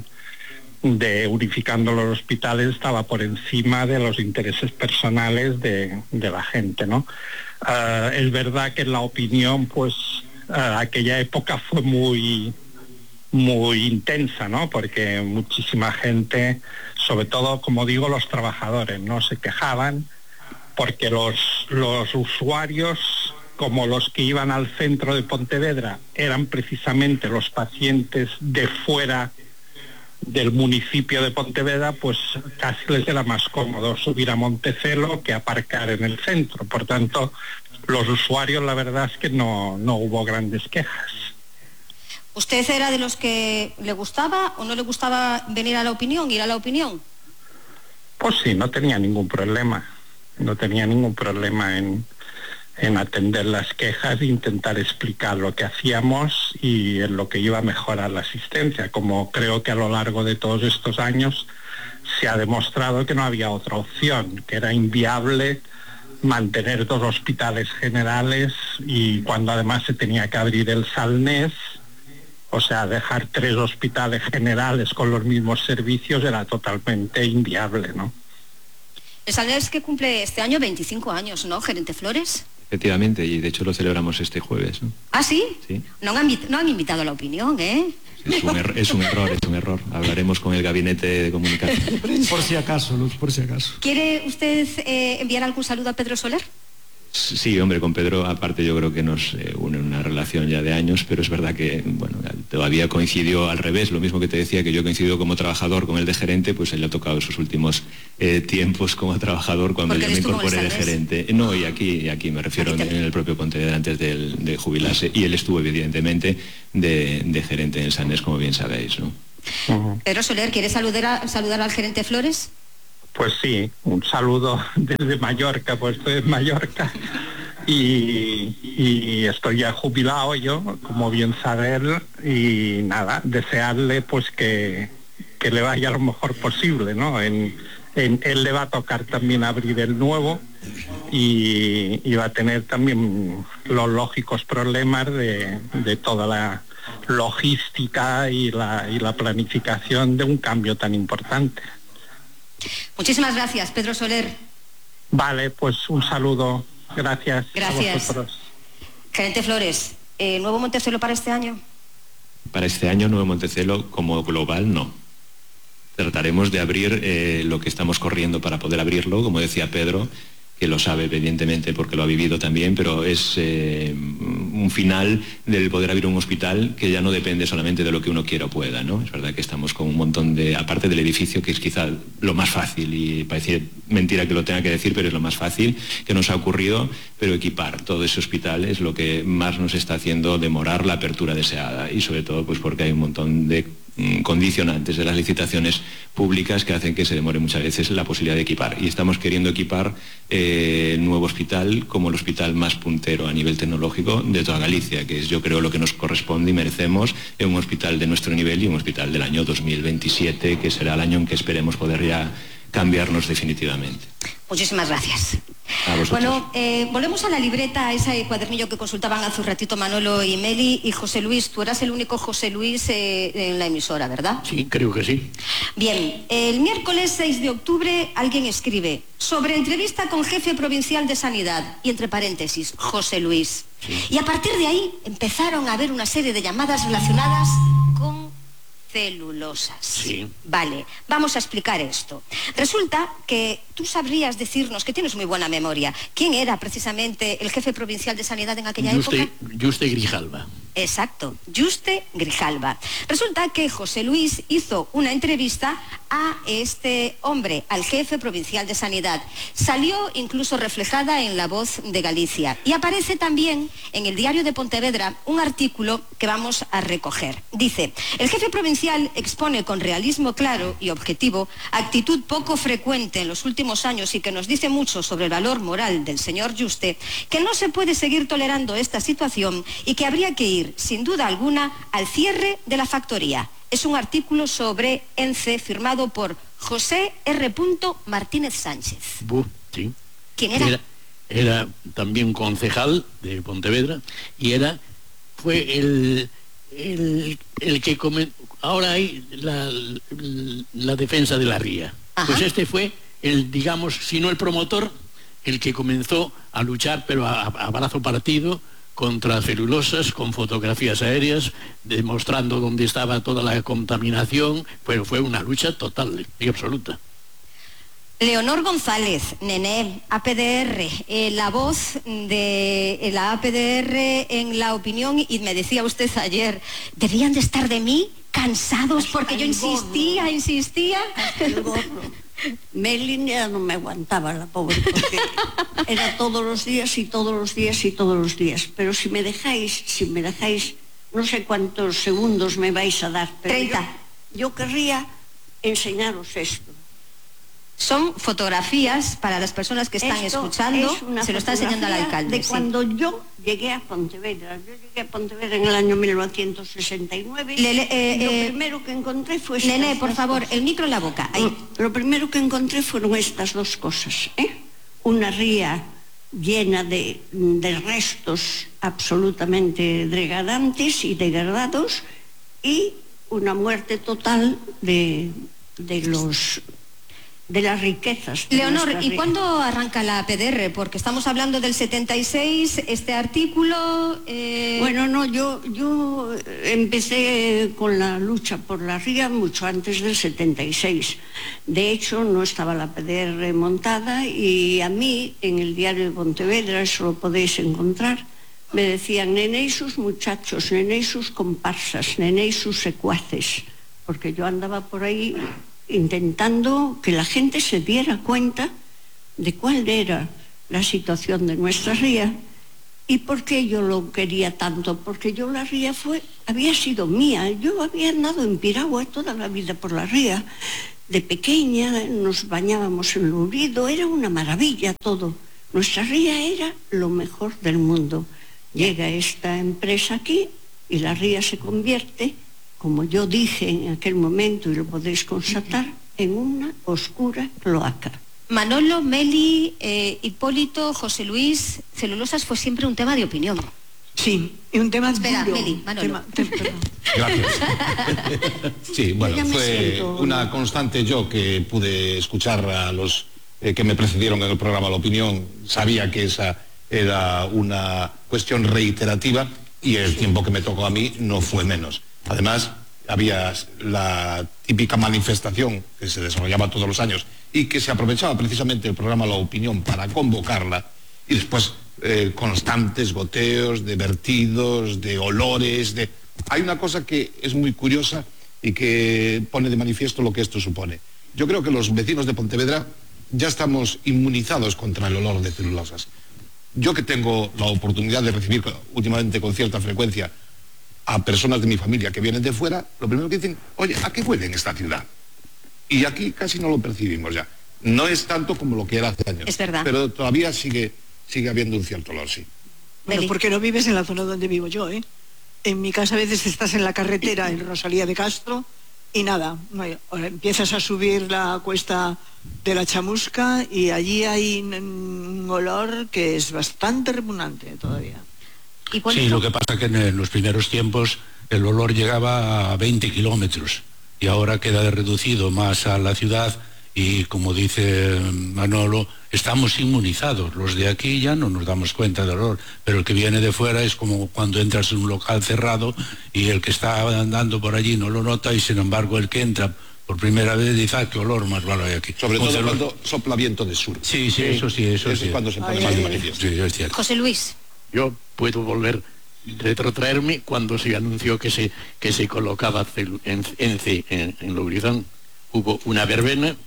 de unificando los hospitales, estaba por encima de los intereses personales de, de la gente, ¿no? Uh, es verdad que en La Opinión, pues uh, aquella época fue muy... muy intensa, ¿no? Porque muchísima gente, sobre todo, como digo, los trabajadores, ¿no? Se quejaban porque los, los usuarios, como los que iban al centro de Pontevedra, eran precisamente los pacientes de fuera del municipio de Pontevedra, pues casi les era más cómodo subir a Montecelo que aparcar en el centro. Por tanto, los usuarios, la verdad es que no, no hubo grandes quejas. ¿Usted era de los que le gustaba o no le gustaba venir a La Opinión, ir a La Opinión? Pues sí, no tenía ningún problema. No tenía ningún problema en, en atender las quejas e intentar explicar lo que hacíamos y en lo que iba a mejorar la asistencia. Como creo que a lo largo de todos estos años se ha demostrado que no había otra opción, que era inviable mantener dos hospitales generales y cuando además se tenía que abrir el Salnés. O sea, dejar tres hospitales generales con los mismos servicios era totalmente inviable, ¿no? El Salnés que cumple este año veinticinco años, ¿no, gerente Flores? Efectivamente, y de hecho lo celebramos este jueves, ¿no? ¿Ah, sí? Sí. No han, no han invitado a La Opinión, ¿eh? Es un, er es un error, es un error. Hablaremos con el gabinete de comunicación. Por si acaso, Luz, por si acaso. ¿Quiere usted eh, enviar algún saludo a Pedro Soler? Sí, hombre, con Pedro aparte yo creo que nos eh, une una relación ya de años, pero es verdad que, bueno, todavía coincidió al revés, lo mismo que te decía que yo coincido como trabajador con el de gerente, pues él le ha tocado sus últimos eh, tiempos como trabajador cuando yo me incorporé de gerente. No, y aquí, y aquí me refiero en el propio Pontevedra antes de, de jubilarse, y él estuvo evidentemente de, de gerente en el Salnés, como bien sabéis, ¿no? Uh-huh. Pedro Soler, ¿quiere saludar, a, saludar al gerente Flores? Pues sí, un saludo desde Mallorca, pues estoy en Mallorca y, y estoy ya jubilado yo, como bien sabe él, y nada, desearle pues que, que le vaya lo mejor posible, ¿no? En, en, él le va a tocar también abrir el nuevo y, y va a tener también los lógicos problemas de, de toda la logística y la, y la planificación de un cambio tan importante. Muchísimas gracias, Pedro Soler. Vale, pues un saludo. Gracias. Gracias. A vosotros. Gerente Flores, ¿eh, ¿nuevo Montecelo para este año? Para este año, Nuevo Montecelo como global, no. Trataremos de abrir eh, lo que estamos corriendo para poder abrirlo, como decía Pedro, que lo sabe evidentemente porque lo ha vivido también, pero es eh, un final del poder abrir un hospital que ya no depende solamente de lo que uno quiera o pueda, ¿no? Es verdad que estamos con un montón de, aparte del edificio, que es quizá lo más fácil, y parece mentira que lo tenga que decir, pero es lo más fácil que nos ha ocurrido, pero equipar todo ese hospital es lo que más nos está haciendo demorar la apertura deseada, y sobre todo pues porque hay un montón de mm, condicionantes de las licitaciones públicas que hacen que se demore muchas veces la posibilidad de equipar. Y estamos queriendo equipar eh, el nuevo hospital como el hospital más puntero a nivel tecnológico de toda Galicia, que es, yo creo, lo que nos corresponde y merecemos en un hospital de nuestro nivel y un hospital del año dos mil veintisiete, que será el año en que esperemos poder ya cambiarnos definitivamente. Muchísimas gracias. A vosotros. Bueno, eh, volvemos a la libreta, a ese cuadernillo que consultaban hace un ratito Manolo y Meli. Y José Luis, tú eras el único José Luis eh, en la emisora, ¿verdad? Sí, creo que sí. Bien, el miércoles seis de octubre alguien escribe sobre entrevista con jefe provincial de Sanidad, y entre paréntesis, José Luis. Sí. Y a partir de ahí empezaron a haber una serie de llamadas relacionadas con celulosas. Sí. Vale, vamos a explicar esto. Resulta que tú sabrías decirnos, que tienes muy buena memoria, quién era precisamente el jefe provincial de Sanidad en aquella Juste, época. Juste Grijalva. Exacto, Juste Grijalva. Resulta que José Luis hizo una entrevista a este hombre, al jefe provincial de Sanidad. Salió incluso reflejada en La Voz de Galicia. Y aparece también en el Diario de Pontevedra un artículo que vamos a recoger. Dice: el jefe provincial expone con realismo claro y objetivo actitud poco frecuente en los últimos años y que nos dice mucho sobre el valor moral del señor Juste, que no se puede seguir tolerando esta situación y que habría que ir, sin duda alguna, al cierre de la factoría. Es un artículo sobre ENCE firmado por José R. Martínez Sánchez. Bu, sí. ¿Quién era? era? Era también concejal de Pontevedra y era, fue el, el, el que comen, ahora hay la, la defensa de la ría. Ajá. Pues este fue el, digamos, si no el promotor, el que comenzó a luchar, pero a, a brazo partido, contra celulosas, con fotografías aéreas, demostrando dónde estaba toda la contaminación, pero fue una lucha total y absoluta. Leonor González, Nené, A P D R, eh, la voz de la A P D R en La Opinión, y me decía usted ayer, debían de estar de mí cansados hasta porque yo insistía, gorro. insistía. Hasta el gorro. Meli ya no me aguantaba, la pobre, porque era todos los días y todos los días y todos los días. Pero si me dejáis, si me dejáis, no sé cuántos segundos me vais a dar, pero treinta. Yo, yo querría enseñaros esto. Son fotografías para las personas que están Esto escuchando, se lo está enseñando al alcalde. De sí. cuando yo llegué a Pontevedra, yo llegué a Pontevedra en el año mil novecientos sesenta y nueve. Le, le, eh, y lo eh, primero que encontré fue... Nené, por favor, cosas. El micro en la boca. Ahí. Lo primero que encontré fueron estas dos cosas, ¿eh? Una ría llena de, de restos absolutamente degradantes y degradados, y una muerte total de, de los... de las riquezas. De Leonor, ¿y riqueza. cuándo arranca la A P D R? Porque estamos hablando del setenta y seis, este artículo... Eh... Bueno, no, yo, yo empecé con la lucha por la ría mucho antes del setenta y seis. De hecho, no estaba la A P D R montada, y a mí, en el Diario de Pontevedra, eso lo podéis encontrar, me decían Nené y sus muchachos, Nené y sus comparsas, Nené y sus secuaces, porque yo andaba por ahí intentando que la gente se diera cuenta de cuál era la situación de nuestra ría y por qué yo lo quería tanto, porque yo la ría fue, había sido mía, yo había andado en piragua toda la vida por la ría, de pequeña nos bañábamos en Lurido, era una maravilla todo, nuestra ría era lo mejor del mundo. Llega esta empresa aquí y la ría se convierte, como yo dije en aquel momento, y lo podéis constatar, en una oscura cloaca. Manolo, Meli, eh, Hipólito, José Luis, celulosas fue siempre un tema de opinión. Sí, y un tema Espera, duro. Meli, Manolo. Tema, tema, Gracias. Sí, bueno, fue una constante. Yo que pude escuchar a los eh, que me precedieron en el programa La Opinión, sabía que esa era una cuestión reiterativa, y el tiempo que me tocó a mí no fue menos. Además, había la típica manifestación que se desarrollaba todos los años y que se aprovechaba precisamente el programa La Opinión para convocarla, y después eh, constantes goteos de vertidos, de olores, de... Hay una cosa que es muy curiosa y que pone de manifiesto lo que esto supone. Yo creo que los vecinos de Pontevedra ya estamos inmunizados contra el olor de celulosas. Yo, que tengo la oportunidad de recibir últimamente con cierta frecuencia a personas de mi familia que vienen de fuera, lo primero que dicen, oye, ¿a qué huele en esta ciudad? Y aquí casi no lo percibimos ya. No es tanto como lo que era hace años. Es verdad. Pero todavía sigue, sigue habiendo un cierto olor, sí. Bueno, porque no vives en la zona donde vivo yo, ¿eh? En mi casa a veces estás en la carretera en Rosalía de Castro y nada, no hay, empiezas a subir la cuesta de la Chamusca y allí hay un olor que es bastante repugnante todavía. Sí, lo que pasa que en los primeros tiempos el olor llegaba a veinte kilómetros y ahora queda reducido más a la ciudad y, como dice Manolo, estamos inmunizados. Los de aquí ya no nos damos cuenta del olor, pero el que viene de fuera es como cuando entras en un local cerrado y el que está andando por allí no lo nota y, sin embargo, el que entra por primera vez dice, ah, qué olor más malo hay aquí. Sobre todo olor... cuando sopla viento de sur. Sí, sí, eso sí, eso, eso sí. es cuando se pone más de manifiesto. Sí, es cierto. José Luis. Yo puedo volver, retrotraerme cuando se anunció que se, que se colocaba celu, en, en, en, en Lourizán. Hubo una verbena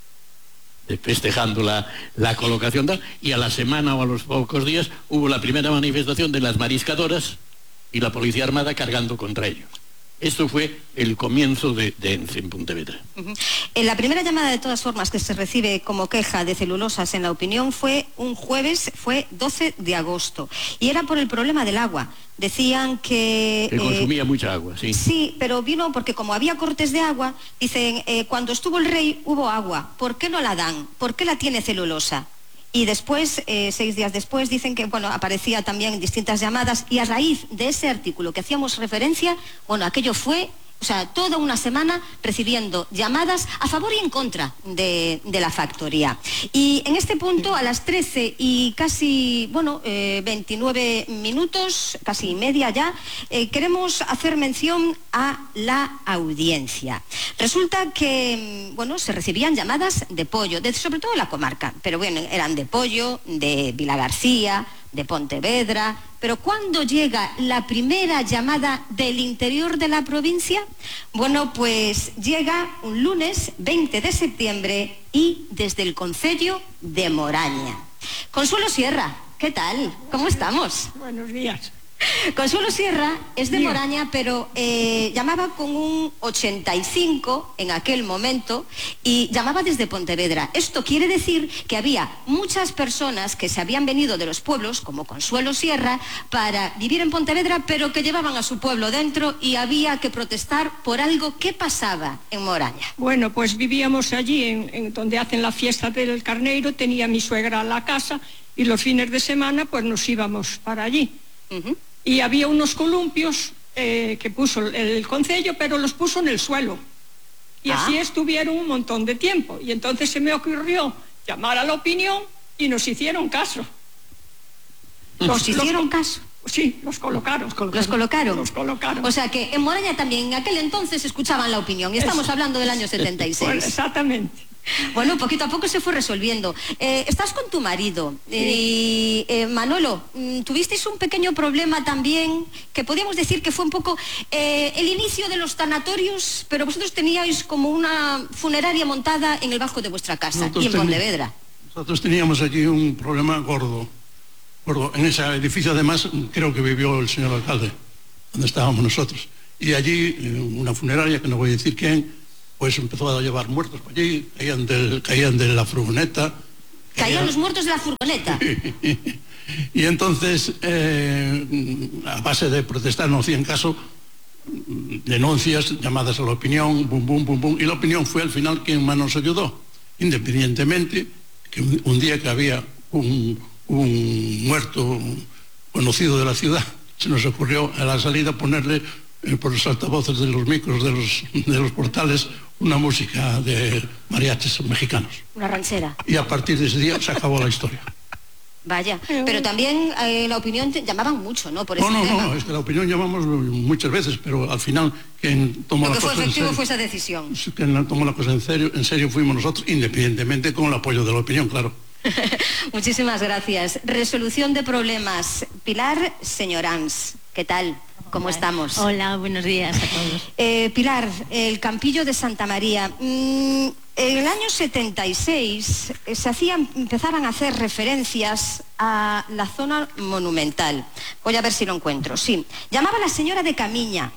festejando la, la colocación tal, y a la semana o a los pocos días hubo la primera manifestación de las mariscadoras y la Policía Armada cargando contra ellos. Esto fue el comienzo de, de ENCE en Pontevedra. Uh-huh. En la primera llamada, de todas formas, que se recibe como queja de celulosas en La Opinión fue un jueves, fue doce de agosto, y era por el problema del agua. Decían que... Que consumía eh, mucha agua, sí. Sí, pero vino porque como había cortes de agua, dicen, eh, cuando estuvo el rey hubo agua, ¿por qué no la dan? ¿Por qué la tiene celulosa? Y después, eh, seis días después, dicen que, bueno, aparecía también en distintas llamadas, y a raíz de ese artículo que hacíamos referencia, bueno, aquello fue, o sea, toda una semana recibiendo llamadas a favor y en contra de, de la factoría. Y en este punto, a las trece y casi, bueno, eh, veintinueve minutos, casi media ya, eh, queremos hacer mención a la audiencia. Resulta que, bueno, se recibían llamadas de Pollo, de, sobre todo en la comarca, pero bueno, eran de Pollo, de Vilagarcía, de Pontevedra, pero ¿cuándo llega la primera llamada del interior de la provincia? Bueno, pues llega un lunes veinte de septiembre y desde el concello de Moraña. Consuelo Sierra, ¿qué tal? ¿Cómo estamos? Buenos días. Consuelo Sierra es de Moraña, pero eh, llamaba con un ochenta y cinco en aquel momento y llamaba desde Pontevedra. Esto quiere decir que había muchas personas que se habían venido de los pueblos, como Consuelo Sierra, para vivir en Pontevedra, pero que llevaban a su pueblo dentro y había que protestar por algo que pasaba en Moraña. Bueno, pues vivíamos allí, en, en donde hacen la fiesta del carneiro, tenía mi suegra la casa y los fines de semana pues nos íbamos para allí. Uh-huh. Y había unos columpios eh, que puso el, el concello, pero los puso en el suelo. Y ah. así estuvieron un montón de tiempo. Y entonces se me ocurrió llamar a La Opinión y nos hicieron caso. ¿Nos los, hicieron los, caso? Sí, los colocaron. ¿Los colocaron? ¿Los colocaron? Los colocaron. O sea que en Moraña también en aquel entonces escuchaban La Opinión. Y estamos Eso. hablando del año setenta y seis. Bueno, exactamente. Bueno, poquito a poco se fue resolviendo. Eh, estás con tu marido. Sí. Y eh, Manolo, tuvisteis un pequeño problema también, que podríamos decir que fue un poco eh, el inicio de los tanatorios, pero vosotros teníais como una funeraria montada en el bajo de vuestra casa, nosotros y en Pontevedra. Nosotros teníamos allí un problema gordo, gordo. En ese edificio, además, creo que vivió el señor alcalde, donde estábamos nosotros. Y allí, una funeraria, que no voy a decir quién, pues empezó a llevar muertos por allí, caían, del, caían de la furgoneta. ¿Caían, caían los muertos de la furgoneta? Y entonces, eh, a base de protestar, no hacían caso, denuncias, llamadas a La Opinión, bum, bum, bum, bum, y La Opinión fue al final quien más nos ayudó, independientemente que un, un día que había un, un muerto conocido de la ciudad, se nos ocurrió a la salida ponerle eh, por los altavoces de los micros de los, de los portales una música de mariachis mexicanos. Una ranchera. Y a partir de ese día se acabó la historia. Vaya, pero también eh, La Opinión te llamaban mucho, ¿no? Por ese no, no, tema. no, es que La Opinión llamamos muchas veces, pero al final quien tomó Lo la que fue cosa en efectivo serio, fue esa decisión. quien tomó la cosa en serio, en serio fuimos nosotros, independientemente con el apoyo de La Opinión, claro. Muchísimas gracias. Resolución de problemas. Pilar Señorans, ¿qué tal? ¿cómo estamos? Hola, buenos días a todos. Eh, Pilar, el Campillo de Santa María. Mm, en el año setenta y seis eh, se hacían, empezaban a hacer referencias a la zona monumental. Voy a ver si lo encuentro. Sí, llamaba la señora de Camiña.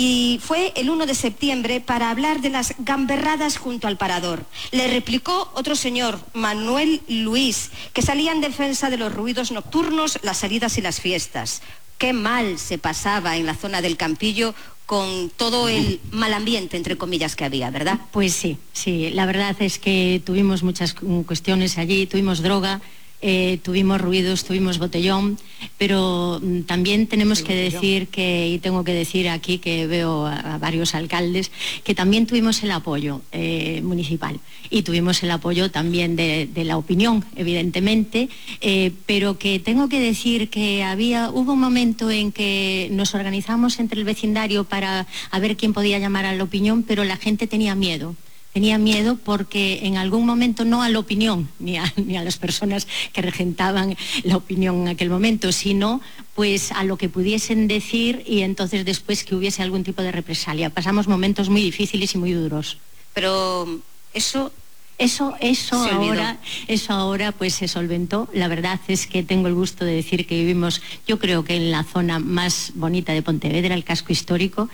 Y fue el uno de septiembre para hablar de las gamberradas junto al parador. Le replicó otro señor, Manuel Luis, que salía en defensa de los ruidos nocturnos, las salidas y las fiestas. Qué mal se pasaba en la zona del Campillo con todo el mal ambiente, entre comillas, que había, ¿verdad? Pues sí, sí. La verdad es que tuvimos muchas cuestiones allí, tuvimos droga, Eh, tuvimos ruidos, tuvimos botellón, pero mm, también tenemos que decir que, y tengo que decir aquí que veo a, a varios alcaldes, que también tuvimos el apoyo eh, municipal y tuvimos el apoyo también de, de la opinión, evidentemente, eh, pero que tengo que decir que había, hubo un momento en que nos organizamos entre el vecindario para a ver quién podía llamar a la opinión, pero la gente tenía miedo. Tenía miedo porque en algún momento no a la opinión, ni a, ni a las personas que regentaban la opinión en aquel momento, sino pues a lo que pudiesen decir y entonces después que hubiese algún tipo de represalia. Pasamos momentos muy difíciles y muy duros. Pero eso... Eso, eso ahora, eso ahora pues se solventó. La verdad es que tengo el gusto de decir que vivimos, yo creo que en la zona más bonita de Pontevedra, el casco histórico,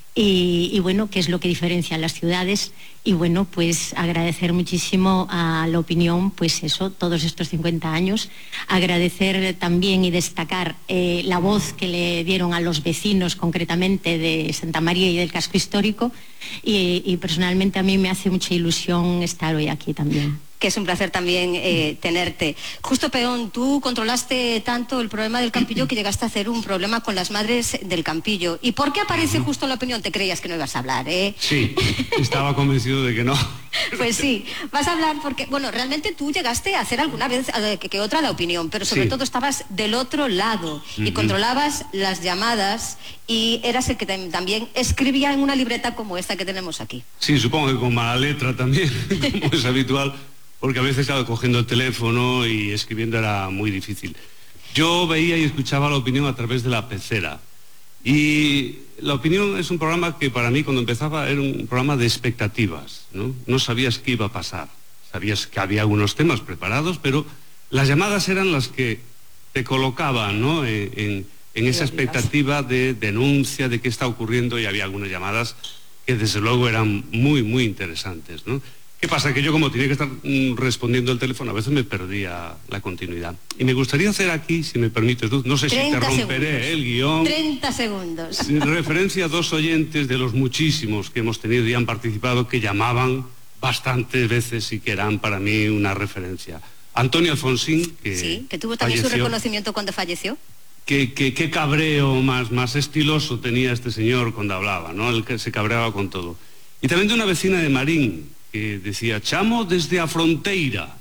y, y bueno, que es lo que diferencia a las ciudades. Y bueno, pues agradecer muchísimo a la opinión, pues eso, todos estos cincuenta años. Agradecer también y destacar eh, la voz que le dieron a los vecinos, concretamente de Santa María y del casco histórico. Y, y personalmente a mí me hace mucha ilusión estar hoy aquí también. Que es un placer también eh, tenerte. Justo Peón, tú controlaste tanto el problema del Campillo que llegaste a hacer un problema con las madres del Campillo. ¿Y por qué aparece justo la opinión? Te creías que no ibas a hablar, ¿eh? Sí, estaba convencido de que no. Pues sí, vas a hablar porque, bueno, realmente tú llegaste a hacer alguna vez eh, que, que otra la opinión, pero sobre Sí. todo estabas del otro lado y Ujú. controlabas las llamadas y eras el que tam- también escribía en una libreta como esta que tenemos aquí. Sí, supongo que con mala letra también, como es habitual, porque a veces estaba cogiendo el teléfono y escribiendo era muy difícil. Yo veía y escuchaba la opinión a través de la pecera. Y la opinión es un programa que para mí cuando empezaba era un programa de expectativas, ¿no? No sabías qué iba a pasar. Sabías que había algunos temas preparados, pero las llamadas eran las que te colocaban, ¿no? en, en, en esa expectativa de denuncia de qué está ocurriendo, y había algunas llamadas que desde luego eran muy, muy interesantes, ¿no? ¿Qué pasa? Que yo como tenía que estar mm, respondiendo el teléfono, a veces me perdía la continuidad. Y me gustaría hacer aquí, si me permites, Luz, no sé si te treinta romperé segundos. el guión, treinta segundos. en referencia a dos oyentes de los muchísimos que hemos tenido y han participado, que llamaban bastantes veces y que eran para mí una referencia. Antonio Alfonsín, que, Sí, que tuvo también su falleció. reconocimiento cuando falleció. Qué, qué- qué cabreo más, más estiloso tenía este señor cuando hablaba, ¿no? El que se cabreaba con todo. Y también de una vecina de Marín, que decía, chamo desde a fronteira.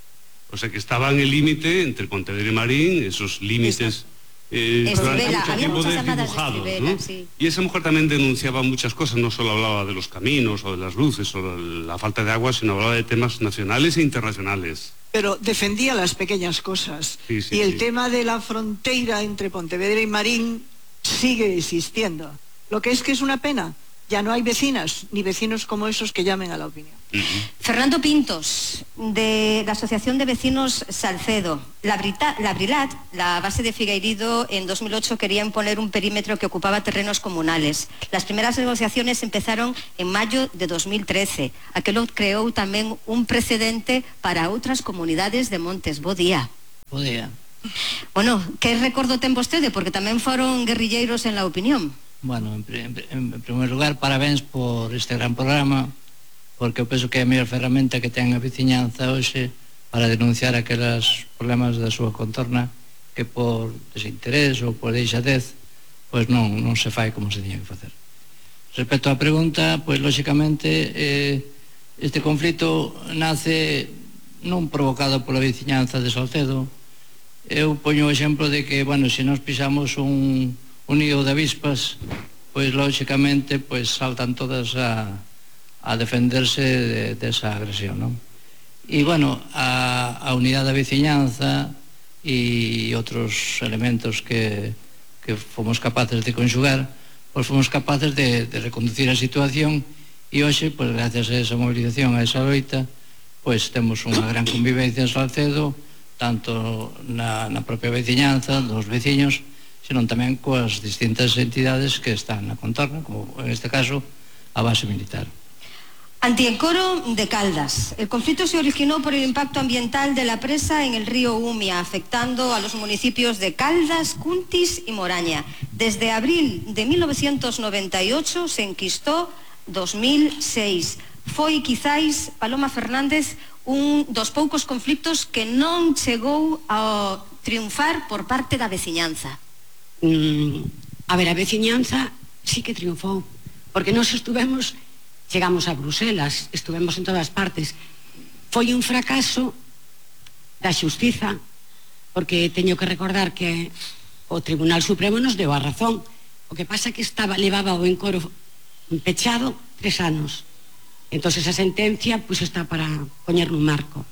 O sea que estaba en el límite entre Pontevedra y Marín, esos límites eh, durante Estribela, mucho había tiempo muchas de llamadas de dibujados, Estribela, ¿no? sí. Y esa mujer también denunciaba muchas cosas, no solo hablaba de los caminos o de las luces o de la falta de agua, sino hablaba de temas nacionales e internacionales. Pero defendía las pequeñas cosas. Sí, sí, y el sí. tema de la frontera entre Pontevedra y Marín sigue existiendo. Lo que es que es una pena. Ya no hay vecinas, ni vecinos como esos que llamen a la opinión. Fernando Pintos, de la Asociación de Vecinos Salcedo. La, Brita- la Brilat, la base de Figueiredo, en dos mil ocho quería imponer un perímetro que ocupaba terrenos comunales. Las primeras negociaciones empezaron en mayo de dos mil trece. Aquello creó tamén un precedente para outras comunidades de Montes. Bo día. Bo día. Bueno, que recordo ten vostede? Porque tamén foron guerrilleiros en la opinión. Bueno, en, pri- en, en primer lugar, parabéns por este gran programa, porque eu penso que é a mellor ferramenta que ten a veciñanza hoxe para denunciar aqueles problemas da súa contorna que por desinterés ou por deixadez pois non, non se fai como se tiña que facer. Respecto á pregunta, pois lóxicamente eh, este conflito nace non provocado pola veciñanza de Salcedo. Eu poño o exemplo de que, bueno, se nos pisamos un un nido de avispas, pois lóxicamente pois saltan todas a, a defenderse de, desa agresión, non? E bueno, a, a unidade da veciñanza e outros elementos que que fomos capaces de conxugar, pois fomos capaces de, de reconducir a situación e hoxe, pois gracias a esa movilización, a esa loita, pois temos unha gran convivencia en Salcedo, tanto na, na propia veciñanza, dos veciños, senón tamén coas distintas entidades que están na contorna, como en este caso a base militar. Antiencoro de Caldas. El conflicto se originó por el impacto ambiental de la presa en el río Umia, afectando a los municipios de Caldas, Cuntis y Moraña. Desde abril de mil novecientos noventa y ocho se enquistó dos mil seis. Foi, quizáis, Paloma Fernández, un dos poucos conflictos que non chegou a triunfar por parte da veciñanza. Mm, a ver, a veciñanza sí que triunfou, porque nós estuvemos... Chegamos a Bruselas, estuvemos en todas partes. Foi un fracaso da xustiza, porque teño que recordar que o Tribunal Supremo nos deu a razón. O que pasa que estaba levaba o encoro pechado tres anos. Entón, esa sentencia pues, está para poñer nun marco.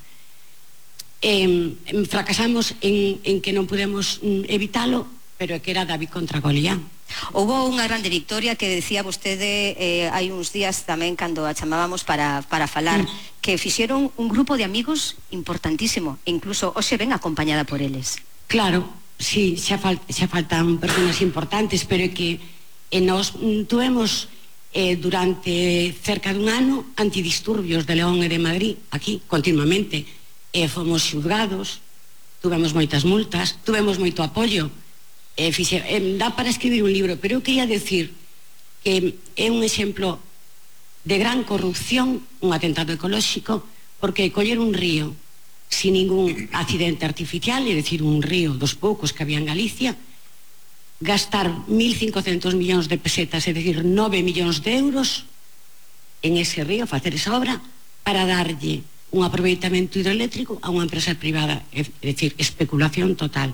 Eh, fracasamos en, en que non podemos evitalo, pero é que era David contra Goliat. Houbo unha grande victoria que decía vostede eh, hai uns días tamén cando a chamábamos para, para falar, mm. que fixeron un grupo de amigos importantísimo, e incluso hoxe ven acompañada por eles. Claro, sí, xa, fal, xa faltan personas importantes, pero é que eh, nos tuvemos eh, durante cerca dun ano antidisturbios de León e de Madrid, aquí, continuamente, e eh, fomos xulgados, tuvemos moitas multas, tuvemos moito apoio. Eh, fixe, eh, dá para escribir un libro, pero eu quería decir que é un exemplo de gran corrupción, un atentado ecolóxico, porque coller un río sin ningún accidente artificial, é dicir, un río dos poucos que había en Galicia, gastar mil cincocentos millóns de pesetas, é dicir, nove millóns de euros en ese río, facer esa obra, para darlle un aproveitamento hidroeléctrico a unha empresa privada, é dicir, especulación total.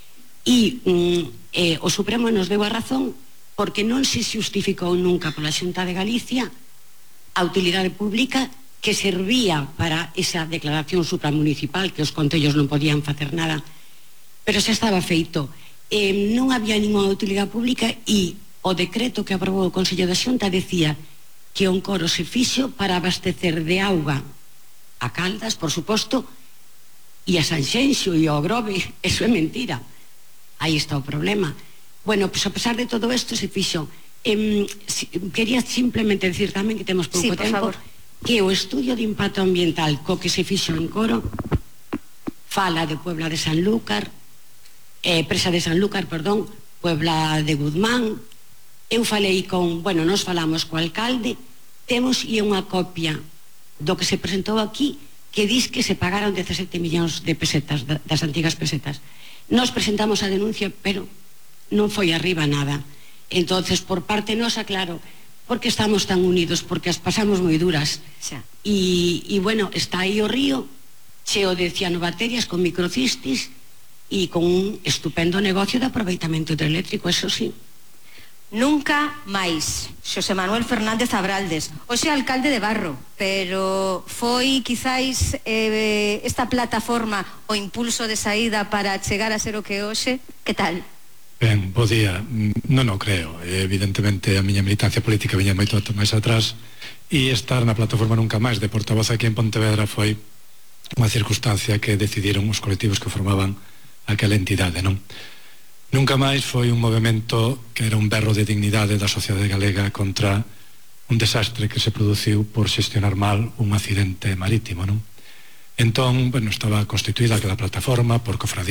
E mm, eh, o Supremo nos deu a razón porque non se justificou nunca pola Xunta de Galicia a utilidade pública que servía para esa declaración supramunicipal que os concellos non podían facer nada, pero xa estaba feito. Eh, non había ninguna utilidade pública e o decreto que aprobou o Consello da Xunta decía que o encoro se fixo para abastecer de auga a Caldas, por suposto, e a Sanxenxo e ao Grove. Eso é mentira. Aí está o problema. Bueno, pues a pesar de todo isto se fixo. Eh, si, quería simplemente decir tamén que temos pouco sí, tempo, favor. Que o estudio de impacto ambiental co que se fixo en Coro fala de Puebla de Sanlúcar, eh, Presa de Sanlúcar, perdón, Puebla de Guzmán. Eu falei con, bueno, nos falamos co alcalde, temos e unha copia do que se presentou aquí que dis que se pagaron dezasete millóns de pesetas, das antigas pesetas. Nos presentamos a denuncia, pero non foi arriba nada. Entonces, por parte nosa, claro, porque estamos tan unidos, porque as pasamos moi duras. E, e bueno, está aí o río, cheo de cianobacterias con microcistis e con un estupendo negocio de aproveitamento hidroeléctrico, eso sí. Nunca máis. Xosé Manuel Fernández Abraldes, hoxe alcalde de Barro, pero foi quizáis eh, esta plataforma o impulso de saída para chegar a ser o que hoxe? Que tal? Ben, bo día. Non o creo. Evidentemente a miña militancia política viña moito máis atrás e estar na plataforma Nunca Máis de portavoz aquí en Pontevedra foi unha circunstancia que decidiron os colectivos que formaban aquela entidade, non? Nunca Máis foi un movimento que era un berro de dignidade da sociedade galega contra un desastre que se produciu por xestionar mal un accidente marítimo, non? Entón, bueno, estaba constituída aquela plataforma por cofradías